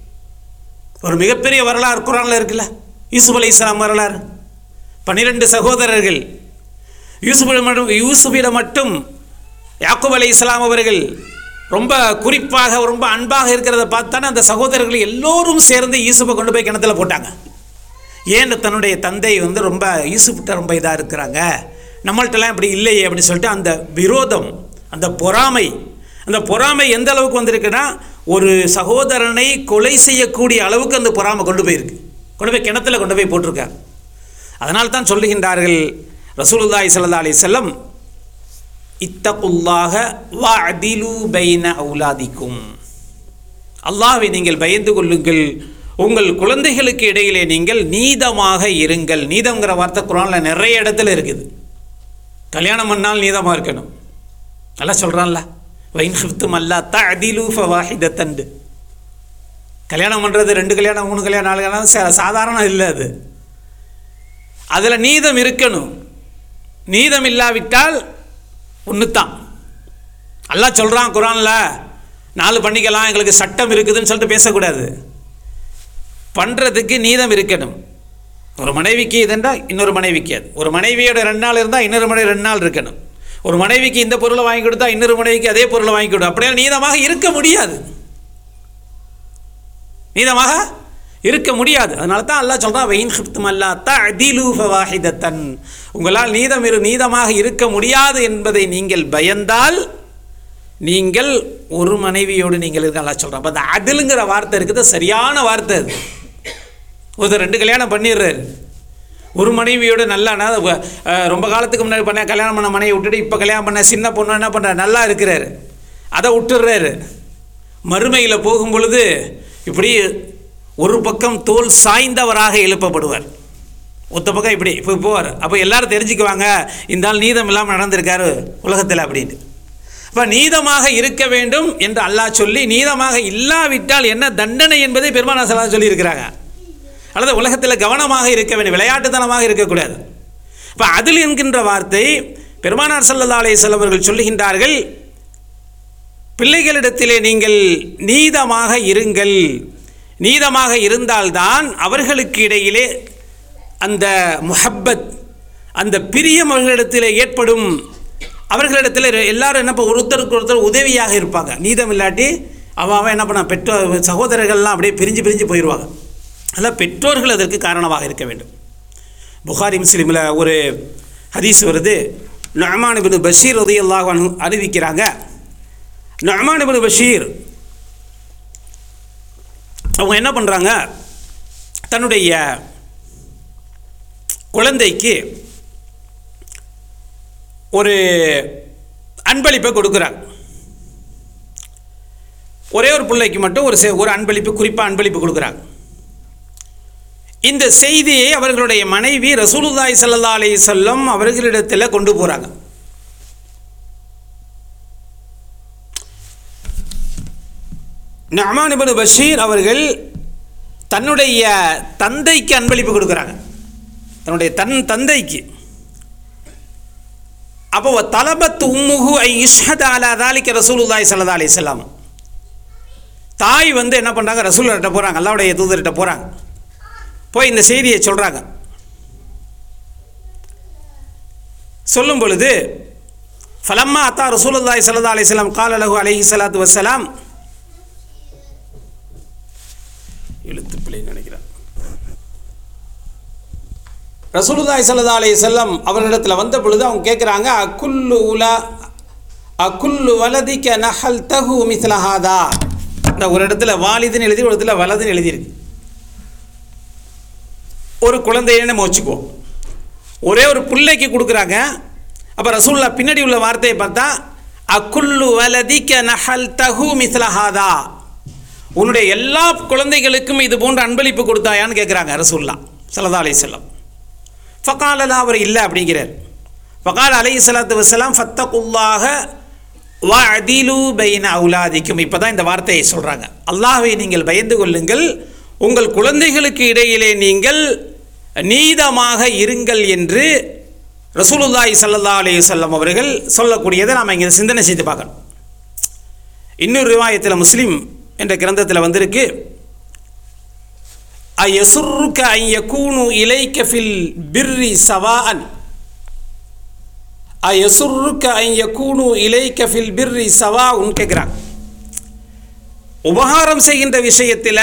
ஒரு மிகப்பெரிய வரலாறு குர்ஆனில் இருக்குல்ல, யூசுப் அலைஹிஸ்ஸலாம் வரலாறு. பன்னிரெண்டு சகோதரர்கள். யூசுஃபிடம் மட்டும் யூசுஃபிடம் மட்டும் யாக்கூப் அலைஹிஸ்ஸலாம் அவர்கள் ரொம்ப குறிப்பாக ரொம்ப அன்பாக இருக்கிறத பார்த்தானே அந்த சகோதரர்கள் எல்லோரும் சேர்ந்து யூசுஃபை கொண்டு போய் கிணத்துல போட்டாங்க. ஏன் தன்னுடைய தந்தை வந்து ரொம்ப யூசுஃப்கிட்ட ரொம்ப இதாக இருக்கிறாங்க, நம்மள்கிட்டலாம் இப்படி இல்லையே அப்படின்னு சொல்லிட்டு அந்த விரோதம், அந்த பொறாமை, அந்த பொறாமை எந்த அளவுக்கு வந்திருக்குன்னா ஒரு சகோதரனை கொலை செய்யக்கூடிய அளவுக்கு அந்த பொறாமை கொண்டு போயிருக்கு. கொண்டு போய் கிணத்துல கொண்டு போய் போட்டிருக்காங்க. அதனால் தான் சொல்லுகின்றார்கள் ரசூலுல்லாஹி ஸல்லல்லாஹு அலைஹி வஸல்லம், இத்தகுல்லாஹ வஅதிலு பைன அவுலாதிக்கும். அல்லாஹ்வை நீங்கள் பயந்து கொள்ளுங்கள், உங்கள் குழந்தைகளுக்கு இடையிலே நீங்கள் நீதமாக இருங்கள். நீதம்ங்கிற வார்த்தை குர்ஆனில் நிறைய இடத்துல இருக்குது. கல்யாணம் பண்ணால் நீதமாக இருக்கணும். நல்லா சொல்கிறான்ல, வைன் ஹிஃப்தும் அல்லா தஅதிலு ஃபவாஹிதத்தன். கல்யாணம் பண்ணுறது ரெண்டு கல்யாணம் மூணு கல்யாணம் நாலு கல்யாணம் சாதாரண இல்லை. அது அதில் நீதம் இருக்கணும். நீதம் இல்லாவிட்டால் ஒன்று தான். அல்லாஹ் சொல்கிறான் குர்ஆனில், நாலு பண்ணிக்கலாம், எங்களுக்கு சட்டம் இருக்குதுன்னு சொல்லிட்டு பேசக்கூடாது. பண்ணுறதுக்கு நீதம் இருக்கணும். ஒரு மனைவிக்கு இதுன்றால் இன்னொரு மனைவிக்கு அது. ஒரு மனைவியோட ரெண்டு நாள் இருந்தால் இன்னொரு மனைவி ரெண்டு நாள் இருக்கணும். ஒரு மனைவிக்கு இந்த பொருளை வாங்கி கொடுத்தா இன்னொரு மனைவிக்கு அதே பொருளை வாங்கி கொடுத்தா அப்படியே நீதமாக இருக்க முடியாது. நீதமாக இருக்க முடியாது. அதனால தான் அல்லாஹ் சொல்கிறான், வைன் ஹிஃப்தும் அல்லா தஅதிலு ஃபவாஹிதத்தன். உங்களால் நீதம் இரு நீதமாக இருக்க முடியாது என்பதை நீங்கள் பயந்தால் நீங்கள் ஒரு மனைவியோடு நீங்கள் இருக்க. அல்லாஹ் சொல்கிறான். அப்போ அந்த அதிலுங்கிற வார்த்தை இருக்குது, சரியான வார்த்தை. அது ஒரு ரெண்டு கல்யாணம் பண்ணிடுறாரு, ஒரு மனைவியோடு நல்லா ரொம்ப காலத்துக்கு முன்னாடி பண்ண கல்யாணம் பண்ண மனைவி விட்டுட்டு இப்போ கல்யாணம் பண்ண சின்ன பொண்ணு என்ன பண்ணுறாரு, நல்லா இருக்கிறாரு, அதை விட்டுடுறாரு. மறுமையில் போகும் பொழுது இப்படி ஒரு பக்கம் தோல் சாய்ந்தவராக எழுப்பப்படுவார், ஒத்த பக்கம் இப்படி இப்போ போவார். அப்போ எல்லாரும் தெரிஞ்சுக்குவாங்க, இந்த ஆள் நீதம் இல்லாமல் நடந்திருக்காரு உலகத்தில் அப்படின்ட்டு. அப்போ நீதமாக இருக்க வேண்டும் என்று அல்லாஹ் சொல்லி, நீதமாக இல்லாவிட்டால் என்ன தண்டனை என்பதை பெருமானார் ஸல்லல்லாஹு அலைஹி சொல்லியிருக்கிறாங்க. அல்லது உலகத்தில் கவனமாக இருக்க வேண்டும், விளையாட்டுத்தனமாக இருக்கக்கூடாது. இப்போ அதில் என்கின்ற வார்த்தை பெருமானார் ஸல்லல்லாஹு அலைஹி வஸல்லம் அவர்கள் சொல்லுகின்றார்கள், பிள்ளைகளிடத்திலே நீங்கள் நீதமாக இருங்கள். நீதமாக இருந்தால்தான் அவர்களுக்கு இடையிலே அந்த முஹப்பத், அந்த பிரியம் அவர்களிடத்தில் ஏற்படும். அவர்களிடத்தில் எல்லாரும் என்ன ஒருத்தருக்கு ஒருத்தர் உதவியாக இருப்பாங்க. நீதம் இல்லாட்டி அவன் அவன் என்ன பண்ண பெற்றோர் சகோதரர்கள்லாம் அப்படியே பிரிஞ்சு பிரிஞ்சு போயிடுவாங்க. அதனால் பெற்றோர்கள் அதற்கு காரணமாக இருக்க வேண்டும். புகாரி முஸ்லிமில் ஒரு ஹதீஸ் வருது, நுஅமான் இப்னு பஷீர் ரலியல்லாஹு அன்ஹு அறிவிக்கிறாங்க. நுஅமான் இப்னு பஷீர் அவங்க என்ன பண்ணுறாங்க, தன்னுடைய குழந்தைக்கு ஒரு அன்பளிப்பை கொடுக்குறாங்க. ஒரே ஒரு பிள்ளைக்கு மட்டும் ஒரு ஒரு அன்பளிப்பு, குறிப்பாக அன்பளிப்பு கொடுக்குறாங்க. இந்த செய்தியை அவர்களுடைய மனைவி ரசூலுல்லாஹி ஸல்லல்லாஹு அலைஹி வஸல்லம் அவர்களிடத்தில் கொண்டு போகிறாங்க. நுஅமான் இப்னு பஷீர் அவர்கள் தன்னுடைய தந்தைக்கு அன்பளிப்பு கொடுக்குறாங்க, தன்னுடைய தன் தந்தைக்கு. அப்போ தலபத் உம்முஹு ஐ இஷ்ஹத அலா தாலிக ரசூலுல்லாஹி ஸல்லல்லாஹு அலைஹி வஸல்லம். தாய் வந்து என்ன பண்ணுறாங்க, ரசூலுல்லாஹ்ட்ட போகிறாங்க, அல்லாஹ்வுடைய தூதர்கிட்ட போகிறாங்க. போய் இந்த செய்தியை சொல்கிறாங்க. சொல்லும் பொழுது ஃபலம்மா அத்தா ரசூலுல்லாஹி ஸல்லல்லாஹு அலைஹி வஸல்லம் கால லஹு அலைஹி ஸலாத்து வஸ்ஸலாம், எழுத்து பிழை நினைக்கிறேன், ரசூலுல்லாஹி ஸல்லல்லாஹு அலைஹி வஸல்லம் அவர்களிடத்தில் வந்த பொழுது அவங்க கேட்குறாங்க, அக்குல்லு உலா அக்குல்லு வலதிக்க நஹல் தஹு மிஸ்ல ஹாதா. இந்த ஒரு இடத்துல வாலிதுன்னு எழுதி, ஒரு இடத்துல வலதுன்னு எழுதியிருக்கு. ஒரு குழந்தைன்னு நம்ம வச்சுக்குவோம், ஒரே ஒரு பிள்ளைக்கு கொடுக்குறாங்க. அப்போ ரசூலுல்லாஹ் பின்னாடி உள்ள வார்த்தையை பார்த்தா அக்குல்லு வலதிக்க நஹல் தஹு மிஸ்ல ஹாதா, உன்னுடைய எல்லா குழந்தைகளுக்கும் இது போன்ற அன்பளிப்பு கொடுத்தாயான்னு கேட்குறாங்க ரசூலுல்லாஹ் ஸல்லல்லாஹு அலைஹி வஸல்லம். ஃபகாலலா, அவர் இல்லை அப்படிங்கிறார். ஃபகால அலைஹி ஸலாத்து வஸ்ஸலாம் ஃபத்தகுல்லாஹ வஅதிலு பைன அவுலாதிக்கும். இப்போ தான் இந்த வார்த்தையை சொல்கிறாங்க, அல்லாஹ்வை நீங்கள் பயந்து கொள்ளுங்கள், உங்கள் குழந்தைகளுக்கு இடையிலே நீங்கள் நீதமாக இருங்கள் என்று ரசூலுல்லாஹி ஸல்லல்லாஹு அலைஹி வஸல்லம் அவர்கள் சொல்லக்கூடியதை நாம் இங்கே சிந்தனை செய்து பார்க்கணும். இன்னொரு ரிவாயத்தில் முஸ்லிம் என்ற கிரந்தத்தில் வந்திருக்கு, அயசுர்ருக அன் யகூனு இலைக ஃபில் பிர்ரி சவாஅன், அயசுர்ருக அன் யகூனு இலைக ஃபில் பிர்ரி சவாஉன் கேட்குறாங்க. உபகாரம் செய்கின்ற விஷயத்தில்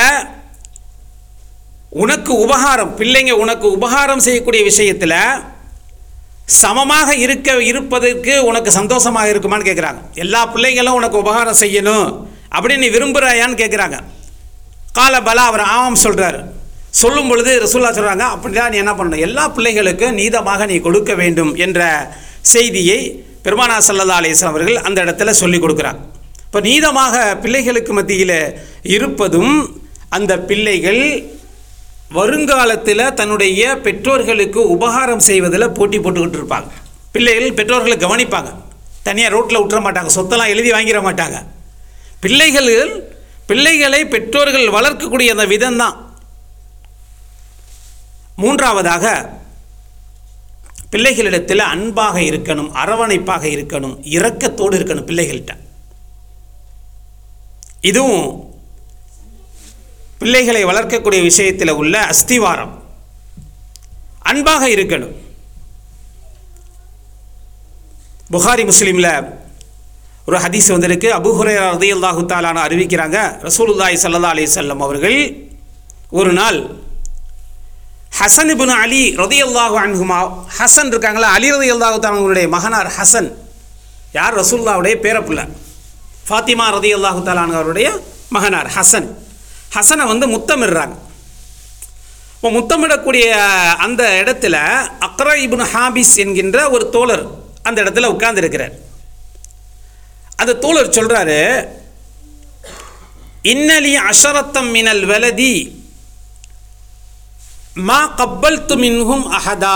உனக்கு உபகாரம், பிள்ளைங்க உனக்கு உபகாரம் செய்யக்கூடிய விஷயத்தில் சமமாக இருக்க இருப்பதற்கு உனக்கு சந்தோஷமாக இருக்குமான்னு கேட்குறாங்க. எல்லா பிள்ளைங்களும் உனக்கு உபகாரம் செய்யணும் அப்படின்னு நீ விரும்புகிறாயான்னு கேட்குறாங்க. கால பலா, அவர் ஆமாம் சொல்கிறார். சொல்லும் பொழுது ரசூலுல்லாஹ் சொல்கிறாங்க, அப்படிதான் நீ என்ன பண்ணணும், எல்லா பிள்ளைகளுக்கும் நீதமாக நீ கொடுக்க வேண்டும் என்ற செய்தியை பெருமானார் ஸல்லல்லாஹு அலைஹி வஸல்லம் அவர்கள் அந்த இடத்துல சொல்லிக் கொடுக்குறாங்க. இப்போ நீதமாக பிள்ளைகளுக்கு மத்தியில் இருப்பதும், அந்த பிள்ளைகள் வருங்காலத்தில் தன்னுடைய பெற்றோர்களுக்கு உபகாரம் செய்வதில் போட்டி போட்டுக்கிட்டு இருப்பாங்க. பிள்ளைகள் பெற்றோர்களை கவனிப்பாங்க, தனியாக ரோட்டில் விட்டுற மாட்டாங்க, சொத்தெல்லாம் எழுதி வாங்கிட மாட்டாங்க. பிள்ளைகள் பிள்ளைகளை பெற்றோர்கள் வளர்க்கக்கூடிய அந்த விதம்தான். மூன்றாவதாக பிள்ளைகளிடத்தில் அன்பாக இருக்கணும், அரவணைப்பாக இருக்கணும், இரக்கத்தோடு இருக்கணும் பிள்ளைகள்கிட்ட. இதுவும் பிள்ளைகளை வளர்க்கக்கூடிய விஷயத்தில் உள்ள அஸ்திவாரம். அன்பாக இருக்கணும். புகாரி முஸ்லிமில் ஒரு ஹதீஸ் வந்திருக்கு, அபூ ஹுரைரா ரலியல்லாஹு தஆலா அன்ஹு அறிவிக்கிறாங்க, ரசூலுல்லாஹி ஸல்லல்லாஹு அலைஹி வஸல்லம் அவர்கள் ஒரு நாள் ஹசன் இப்னு அலி ரலியல்லாஹு அன்ஹுமா, ஹசன் இருக்காங்களா, அலி ரலியல்லாஹு தஆலா அவங்களுடைய மகனார் ஹசன், யார் ரசூலுல்லாஹ்வுடைய பேரப்புள்ள, ஃபாத்திமா ரலியல்லாஹு தஆலா அவருடைய மகனார் ஹசன். ஹசனை வந்து முத்தமிடுறாங்க. இப்போ முத்தமிடக்கூடிய அந்த இடத்துல அக்ரா இப்னு ஹாபிஸ் என்கின்ற ஒரு தோழர் அந்த இடத்துல உட்கார்ந்து இருக்கிறார். அந்த தோழர் சொல்றாரு, இன்னலி அஷரத்தம் மினல் வலதி மா கப்பல்து மின்ஹும் அஹதா,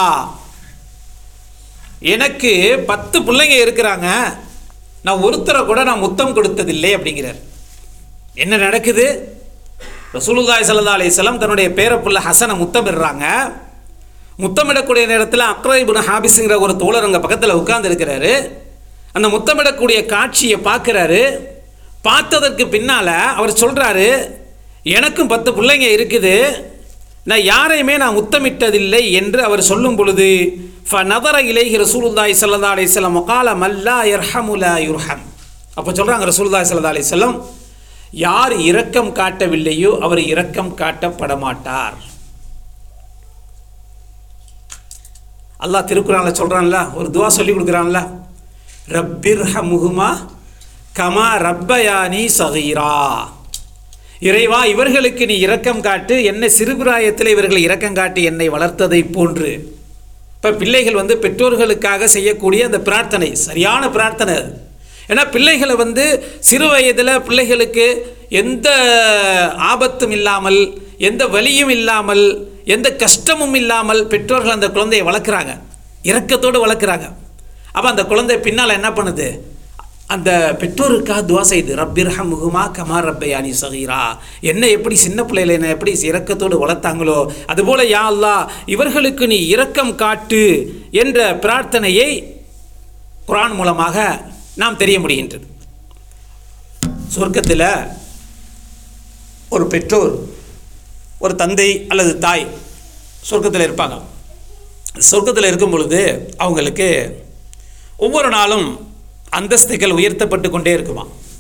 எனக்கு பத்து பிள்ளைங்க இருக்கிறாங்க, நான் ஒருத்தரை கூட நான் முத்தம் கொடுத்ததில்லை அப்படிங்கிறார். என்ன நடக்குது? ரசூலுல்லாஹி ஸல்லல்லாஹு அலைஹி வஸல்லம் தன்னுடைய பேரப்புள்ள ஹசனை முத்தமிடுறாங்க. முத்தமிடக்கூடிய நேரத்தில் அக்ரா இப்னு ஹாபிஸ்ங்கிற ஒரு தோழர் அங்கே பக்கத்தில் உட்கார்ந்து இருக்கிறாரு. அந்த முத்தமிடக்கூடிய காட்சியை பார்க்குறாரு. பார்த்ததற்கு பின்னால் அவர் சொல்கிறாரு, எனக்கும் பத்து பிள்ளைங்க இருக்குது, நான் யாரையுமே நான் முத்தமிட்டதில்லை என்று அவர் சொல்லும் பொழுது ஃபநதர இலைஹி ரசூலுல்லாஹி ஸல்லல்லாஹு அலைஹி வஸல்லம் வகால மல்லா யர்ஹமு லா யுர்ஹம். அப்போ சொல்கிறாங்க ரசூலுல்லாஹி ஸல்லல்லாஹு அலைஹி வஸல்லம், யார் இரக்கம் காட்டவில்லையோ அவர் இரக்கம் காட்டப்பட மாட்டார். அல்லாஹ் திருக்குறானில் சொல்கிறான்ல, ஒரு துவா சொல்லி கொடுக்குறான்ல, ரப்பிர்ஹமுஹுமா கமா ரப்பயானி சகீரா. இறைவா, இவர்களுக்கு நீ இரக்கம் காட்டு, என்னை சிறுபிராயத்தில் இவர்கள் இரக்கம் காட்டி என்னை வளர்த்ததை போன்று. இப்போ பிள்ளைகள் வந்து பெற்றோர்களுக்காக செய்யக்கூடிய அந்த பிரார்த்தனை சரியான பிரார்த்தனை அது. ஏன்னா பிள்ளைகளை வந்து சிறு வயதில் பிள்ளைகளுக்கு எந்த ஆபத்தும் இல்லாமல், எந்த வலியும் இல்லாமல், எந்த கஷ்டமும் இல்லாமல் பெற்றோர்கள் அந்த குழந்தையை வளர்க்குறாங்க, இரக்கத்தோடு வளர்க்குறாங்க. அப்போ அந்த குழந்தை பின்னால் என்ன பண்ணுது, அந்த பெற்றோருக்காக துவா செய்து, ரப்பிர்ஹமுஹுமா கமா ரப்பயானி சகீரா, என்னை எப்படி சின்ன பிள்ளையில என்னை எப்படி இரக்கத்தோடு வளர்த்தாங்களோ அதுபோல் யா அல்லாஹ் இவர்களுக்கு நீ இரக்கம் காட்டு என்ற பிரார்த்தனையை குர்ஆன் மூலமாக நாம் தெரிய முடிகின்றது. சொர்க்கத்தில் ஒரு பெற்றோர், ஒரு தந்தை அல்லது தாய் சொர்க்கத்தில் இருப்பாங்க. சொர்க்கத்தில் இருக்கும் பொழுது அவங்களுக்கு ஒவ்வொரு நாளும் அந்தஸ்துகள் உயர்த்தப்பட்டு கொண்டே இருக்குமா.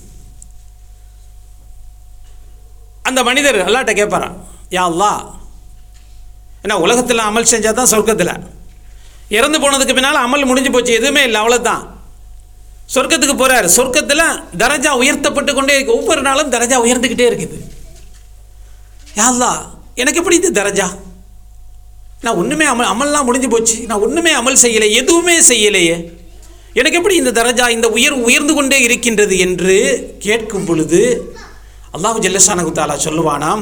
அந்த மனிதர் அல்லாஹ்ட்ட கேட்பாரான், யா அல்லாஹ், ஏன்னா உலகத்தில் அமல் செஞ்சால் தான் சொர்க்கத்தில், இறந்து போனதுக்கு பின்னால் அமல் முடிஞ்சு போச்சு, எதுவுமே இல்லை, அவ்வளோதான். சொர்க்கத்துக்கு போகிறார், சொர்க்கத்தில் தரஜா உயர்த்தப்பட்டு கொண்டே இருக்கு, ஒவ்வொரு நாளும் தரஜா உயர்ந்துக்கிட்டே இருக்குது. யா அல்லாஹ், எனக்கு எப்படி இது தரஜா, நான் ஒன்றுமே அமல் அமல்லாம் முடிஞ்சு போச்சு, நான் ஒன்றுமே அமல் செய்யலை, எதுவுமே செய்யலையே, எனக்கு எப்படி இந்த தரஜா இந்த உயர் உயர்ந்து கொண்டே இருக்கின்றது என்று கேட்கும் பொழுது அல்லாஹ் ஜல்லஷானஹு தஆலா சொல்லுவானாம்,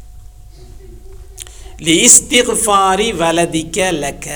லிஸ்திக்ஃபாரி வலதிக லக,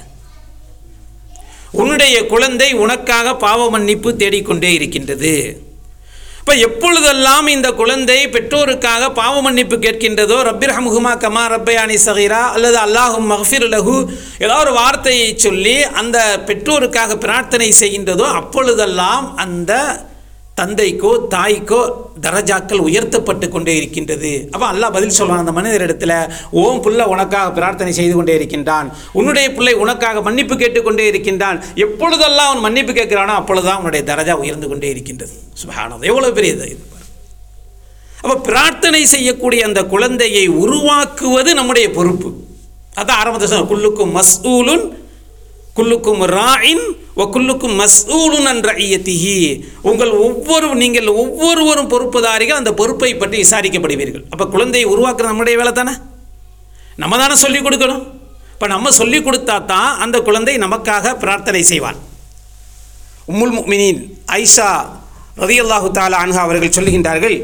உன்னுடைய குழந்தை உனக்காக பாவ மன்னிப்பு தேடிக்கொண்டே இருக்கின்றது. இப்போ எப்பொழுதெல்லாம் இந்த குழந்தை பெற்றோருக்காக பாவ மன்னிப்பு கேட்கின்றதோ, ரப்பிர்ஹமுஹுமா கமா ரப்பயானி சகீரா அல்லது அல்லாஹும் மக்ஃபிர் லஹு ஏதாவது ஒரு வார்த்தையை சொல்லி அந்த பெற்றோருக்காக பிரார்த்தனை செய்கின்றதோ அப்பொழுதெல்லாம் அந்த தந்தைக்கோ தாய்க்கோ தரஜாக்கள் உயர்த்தப்பட்டு கொண்டே இருக்கின்றது. அப்போ அல்லாஹ் பதில் சொல்வான் அந்த மனிதரிடத்தில், ஓம் புள்ள உனக்காக பிரார்த்தனை செய்து கொண்டே இருக்கின்றான், உன்னுடைய பிள்ளை உனக்காக மன்னிப்பு கேட்டுக்கொண்டே இருக்கின்றான், எப்பொழுதெல்லாம் அவன் மன்னிப்பு கேட்கிறானோ அப்பொழுதுதான் அவனுடைய தரஜா உயர்ந்து கொண்டே இருக்கின்றது. சுப்ஹானல்லாஹ், எவ்வளோ பெரிய இது. அப்போ பிரார்த்தனை செய்யக்கூடிய அந்த குழந்தையை உருவாக்குவது நம்முடைய பொறுப்பு. அதான் ஆரம்பத்தில் சொன்ன, குல்லுக்கும் மஸ்ஊலுன் குல்லுக்கும் ராயின் வ குல்லுக்கும் மஸ்ஊலுன் அன் ரஇயத்திஹி, உங்கள் ஒவ்வொரு நீங்கள் ஒவ்வொருவரும் பொறுப்புதாரிகள், அந்த பொறுப்பை பற்றி விசாரிக்கப்படுவீர்கள். அப்போ குழந்தையை உருவாக்குற நம்முடைய வேலை தானே, நம்ம தானே சொல்லிக் கொடுக்கணும். இப்போ நம்ம சொல்லிக் கொடுத்தா தான் அந்த குழந்தை நமக்காக பிரார்த்தனை செய்வான். உம்முல் முஃமினீன் ஐஷா ரலியல்லாஹு தஆலா அன்ஹா அவர்கள் சொல்லுகின்றார்கள்,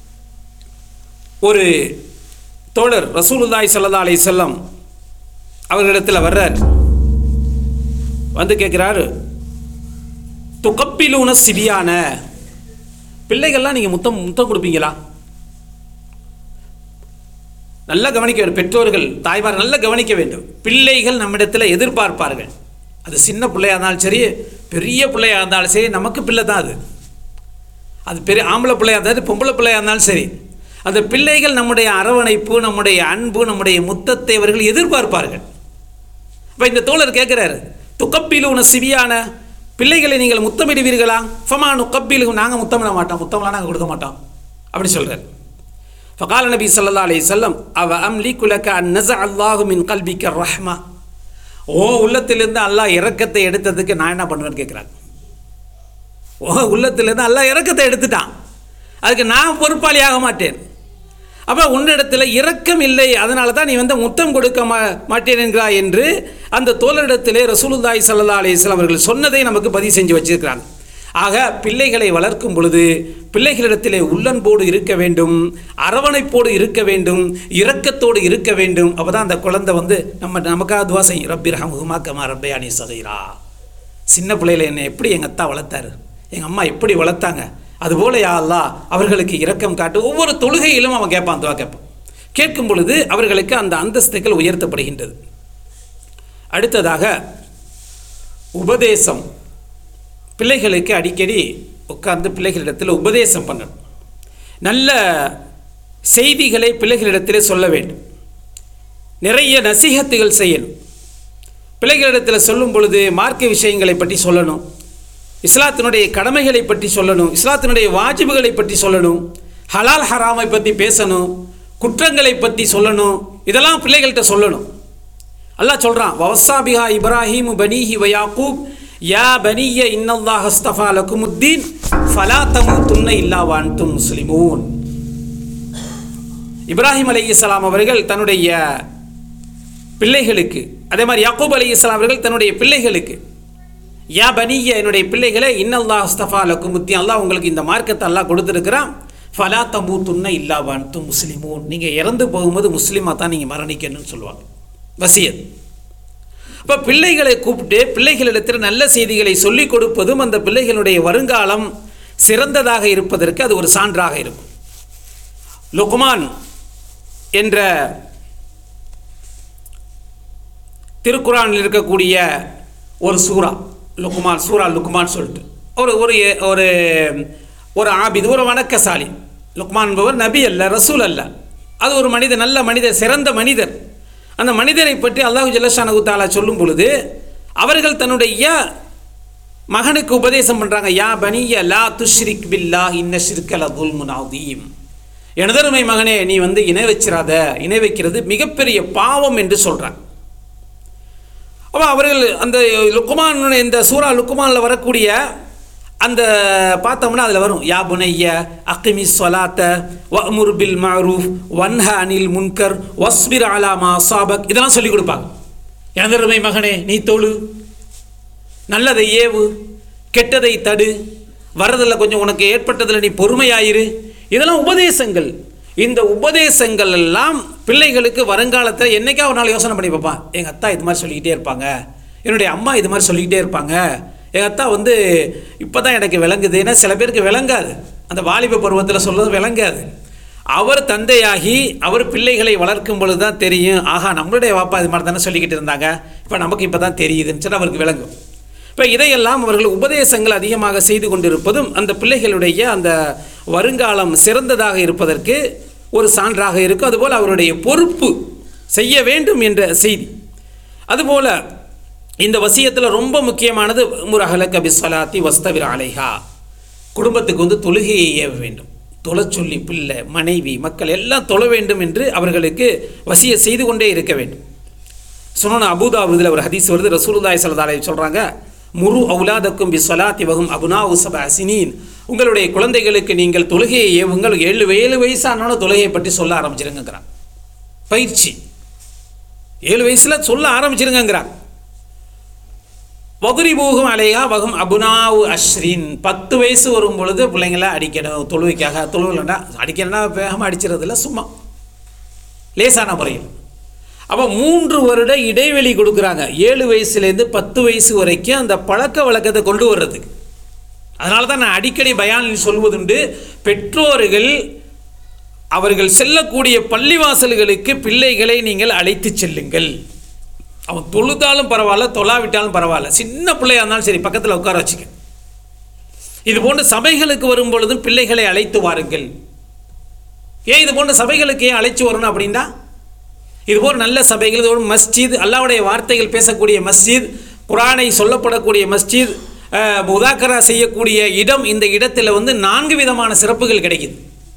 ஒரு தோழர் ரசூலுல்லாஹி ஸல்லல்லாஹு அலைஹி வஸல்லம் அவர்களிடத்தில் வர்றார், வந்து கேட்குறாரு, துகப்பிலூன சிபியான, பிள்ளைகள்லாம் நீங்கள் முத்தம் முத்தம் கொடுப்பீங்களா? நல்லா கவனிக்க வேண்டும், பெற்றோர்கள் தாய்மார் நல்லா கவனிக்க வேண்டும். பிள்ளைகள் நம்மிடத்தில் எதிர்பார்ப்பார்கள், அது சின்ன பிள்ளையாக இருந்தாலும் சரி பெரிய பிள்ளையாக இருந்தாலும் சரி, நமக்கு பிள்ளை தான் அது. அது பெரிய ஆம்பளை பிள்ளையாக இருந்தாலும் பொம்பளை பிள்ளையாக இருந்தாலும் சரி, அந்த பிள்ளைகள் நம்முடைய அரவணைப்பு, நம்முடைய அன்பு, நம்முடைய முத்தத்தை அவர்கள் எதிர்பார்ப்பார்கள். இப்போ இந்த தோழர் கேட்குறாரு, துகப்பிலூன சிபியான, பிள்ளைகளை நீங்கள் முத்தமிடுவீர்களா? ஃபமா நுகப்பிலு, நாங்கள் முத்தமிட மாட்டோம், முத்தம்லாம் நாங்கள் கொடுக்க மாட்டோம் அப்படி சொல்கிறார். ஃபகால நபி ஸல்லல்லாஹு அலைஹி வஸல்லம், அவ அம்லிகு லக அன் நஸஅ அல்லாஹு மின் கல்பிக ரஹ்மா, ஓ உள்ளத்திலிருந்து அல்லாஹ் இரக்கத்தை எடுத்ததுக்கு நான் என்ன பண்ணுவேன்னு கேட்குறாங்க. ஓ உள்ளத்திலிருந்து அல்லாஹ் இரக்கத்தை எடுத்துட்டான், அதுக்கு நான் பொறுப்பாளியாக மாட்டேன். அப்போ உன்னிடத்தில் இரக்கம் இல்லை, அதனால தான் நீ வந்து முத்தம் கொடுக்க மா மாட்டேன் என்கிறாய் என்று அந்த தோழரிடத்திலே ரசூலுல்லாஹி ஸல்லல்லாஹு அலைஹி வஸல்லம் அவர்கள் சொன்னதை நமக்கு பதிவு செஞ்சு வச்சிருக்கிறாங்க. ஆக பிள்ளைகளை வளர்க்கும் பொழுது பிள்ளைகளிடத்திலே உள்ளன்போடு இருக்க வேண்டும், அரவணைப்போடு இருக்க வேண்டும், இரக்கத்தோடு இருக்க வேண்டும். அப்போ தான் அந்த குழந்தை வந்து நம்ம நமக்காக துவா செய்யும், ரப்பிர்ஹமுஹுமா கமா ரப்பயானி சகீரா, சின்ன பிள்ளைகளை என்னை எப்படி எங்கள் அத்தா வளர்த்தாரு, எங்கள் அம்மா எப்படி வளர்த்தாங்க, அதுபோல யா அல்லாஹ் அவர்களுக்கு இரக்கம் காட்டு. ஒவ்வொரு தொழுகையிலும் அவன் கேட்பான், துவா கேட்பான். கேட்கும் பொழுது அவர்களுக்கு அந்த அந்தஸ்துகள் உயர்த்தப்படுகின்றது. அடுத்ததாக உபதேசம், பிள்ளைகளுக்கு அடிக்கடி உட்கார்ந்து பிள்ளைகளிடத்தில் உபதேசம் பண்ணணும். நல்ல செய்திகளை பிள்ளைகளிடத்திலே சொல்ல வேண்டும், நிறைய நசீஹத்துகள் செய்யணும். பிள்ளைகளிடத்தில் சொல்லும் பொழுது மார்க்க விஷயங்களை பற்றி சொல்லணும், இஸ்லாத்தினுடைய கடமைகளை பற்றி சொல்லணும், இஸ்லாத்தினுடைய வாஜிபுகளை பற்றி சொல்லணும், ஹலால் ஹராமை பற்றி பேசணும், குற்றங்களை பற்றி சொல்லணும், இதெல்லாம் பிள்ளைகள்கிட்ட சொல்லணும். அல்லாஹ் சொல்கிறான், வவஸாபிஹா இப்ராஹீமு பனீஹி வ யாக்கூப் யா பனிய இன்னல்லாஹ் அஸ்தஃபா லகுமுத்தீன் ஃபலா தமூதுன்ன இல்லா வ அன்தும் முஸ்லிமூன். இப்ராஹிம் அலைஹிஸ்ஸலாம் அவர்கள் தன்னுடைய பிள்ளைகளுக்கு, அதே மாதிரி யாக்கூப் அலைஹிஸ்ஸலாம் அவர்கள் தன்னுடைய பிள்ளைகளுக்கு, யா பனிய என்னுடைய பிள்ளைகளை இன்னல்லாஹ் அஸ்தஃபா லகுமுத்தீன், அல்லாஹ் உங்களுக்கு இந்த மார்க்கத்தை அல்லாஹ் கொடுத்துருக்கிறான், ஃபலா தமூதுன்ன இல்லா வ அன்தும் முஸ்லிமூன், நீங்கள் இறந்து போகும்போது முஸ்லீமாக தான் நீங்கள் மரணிக்கணும்னு சொல்லுவாங்க. வசியத். இப்போ பிள்ளைகளை கூப்பிட்டு பிள்ளைகளிடத்தில் நல்ல செய்திகளை சொல்லிக் கொடுப்பதும் அந்த பிள்ளைகளுடைய வருங்காலம் சிறந்ததாக இருப்பதற்கு அது ஒரு சான்றாக இருக்கும். லுக்மான் என்ற திருக்குரானில் இருக்கக்கூடிய ஒரு சூரா, லுக்மான் சூரா லுக்மான் சொல்லிட்டு ஒரு ஒரு ஒரு ஒரு ஆபிது, ஒரு வணக்கசாலி. லுக்மான் என்பவர் நபி அல்ல, ரசூல் அல்ல, அது ஒரு மனிதர், நல்ல மனிதர், சிறந்த மனிதர். அந்த மனிதரை பற்றி அல்லாஹு ஜல்லஷானஹு தஆலா சொல்லும் பொழுது அவர்கள் தன்னுடைய மகனுக்கு உபதேசம் பண்ணுறாங்க, யா பனிய லா துஷ்ரிக் பில்லாஹ் இன்ன ஷிர்க லதுல்முன் அதீம். எனதருமை மகனே, நீ வந்து இணை வச்சிராத, இணை வைக்கிறது மிகப்பெரிய பாவம் என்று சொல்கிறாங்க. அப்போ அவர்கள் அந்த லுக்மான், இந்த சூரா லுக்மானில் வரக்கூடிய அந்த பார்த்தோம்னா அதில் வரும், யா புனைய அக்கிமி சொலாத்த வஅ்முர் பில் மஅரூஃப் வன்ஹ அனில் முன்கர் வஸ்பிர் அலா மா அஸாபக், இதெல்லாம் சொல்லிக் கொடுப்பாங்க. எனதருமை மகனே, நீ தொழு, நல்லதை ஏவு, கெட்டதை தடு, வரதில் கொஞ்சம் உனக்கு ஏற்பட்டதில் நீ பொறுமையாயிரு, இதெல்லாம் உபதேசங்கள். இந்த உபதேசங்கள் எல்லாம் பிள்ளைகளுக்கு வருங்காலத்தில் என்றைக்கா ஒரு நாள் யோசனை பண்ணி பார்ப்பான், எங்கள் அத்தா இது மாதிரி சொல்லிக்கிட்டே இருப்பாங்க, என்னுடைய அம்மா இது மாதிரி சொல்லிக்கிட்டே இருப்பாங்க, எங்கள் அத்தா வந்து இப்போ தான் எனக்கு விளங்குது. ஏன்னா சில பேருக்கு விளங்காது, அந்த வாலிப பருவத்தில் சொல்கிறது விளங்காது. அவர் தந்தையாகி அவர் பிள்ளைகளை வளர்க்கும் பொழுது தான் தெரியும், ஆஹா நம்மளுடைய வாப்பா இது மாதிரி தானே சொல்லிக்கிட்டு இருந்தாங்க, இப்போ நமக்கு இப்போ தான் தெரியுதுன்னு சொல்லி அவருக்கு விளங்கும். இப்போ இதையெல்லாம் அவர்கள் உபதேசங்கள் அதிகமாக செய்து கொண்டிருப்பதும் அந்த பிள்ளைகளுடைய அந்த வருங்காலம் சிறந்ததாக இருப்பதற்கு ஒரு சான்றாக இருக்கும். அதுபோல் அவருடைய பொறுப்பு செய்ய வேண்டும் என்ற செய்தி. அதுபோல் இந்த வசியத்தில் ரொம்ப முக்கியமானது முரஹலக பிஸ்ஸலாத்தி வஸ்தவிர் அலைஹா, குடும்பத்துக்கு வந்து தொழுகையை ஏவ வேண்டும். தொழ சொல்லி பிள்ளை, மனைவி, மக்கள் எல்லாம் தொழ வேண்டும் என்று அவர்களுக்கு வசிய செய்து கொண்டே இருக்க வேண்டும். சுனன் அபூதாவுதில் ஒரு ஹதீஸ் வருது, ரசூலுல்லாஹி ஸல்லல்லாஹு அலைஹி சொல்கிறாங்க, முரு அவுலாதக்கும் பிஸ்ஸலாத்தி வஹும் அப்னாஉ சப்அ சினீன், உங்களுடைய குழந்தைகளுக்கு நீங்கள் தொழுகையை ஏவுங்கள், ஏழு ஏழு வயசானாலும் தொழுகையை பற்றி சொல்ல ஆரம்பிச்சிருங்கிறான். பயிற்சி ஏழு வயசில் சொல்ல ஆரம்பிச்சிருங்கிறான். வதுரிபூஹும் அலைஹா வஹும் அப்னாஉ அஷ்ரின், பத்து வயசு வரும் பொழுது பிள்ளைங்களை அடிக்கணும் தொழுவைக்காக. தொழுவில்னா அடிக்கணும்னா வேகமாக அடிச்சிடறதில்ல, சும்மா லேசான முறையில். அப்போ மூன்று வருட இடைவெளி கொடுக்குறாங்க, ஏழு வயசுலேருந்து பத்து வயசு வரைக்கும் அந்த பழக்க வழக்கத்தை கொண்டு வர்றதுக்கு. அதனால தான் நான் அடிக்கடி பயானில் சொல்வதுண்டு, பெற்றோர்கள் அவர்கள் செல்லக்கூடிய பள்ளிவாசல்களுக்கு பிள்ளைகளை நீங்கள் அழைத்து செல்லுங்கள். அவன் தொழுதாலும் பரவாயில்ல, தொழாவிட்டாலும் பரவாயில்ல, சின்ன பிள்ளையாக இருந்தாலும் சரி பக்கத்தில் உட்கார வச்சுக்க. இது போன்ற சபைகளுக்கு வரும் பொழுதும் பிள்ளைகளை அழைத்து வாருங்கள். ஏன் இது போன்ற சபைகளுக்கு ஏன் அழைச்சி வரணும் அப்படின்னா, இதுபோல் நல்ல சபைகள், இது ஒரு மஸ்ஜித், அல்லாஹ்வுடைய வார்த்தைகள் பேசக்கூடிய மஸ்ஜித், குர்ஆனை சொல்லப்படக்கூடிய மஸ்ஜித், முதாக்கரா செய்யக்கூடிய இடம், இந்த இடத்துல வந்து நான்கு விதமான சிறப்புகள் கிடைக்குது.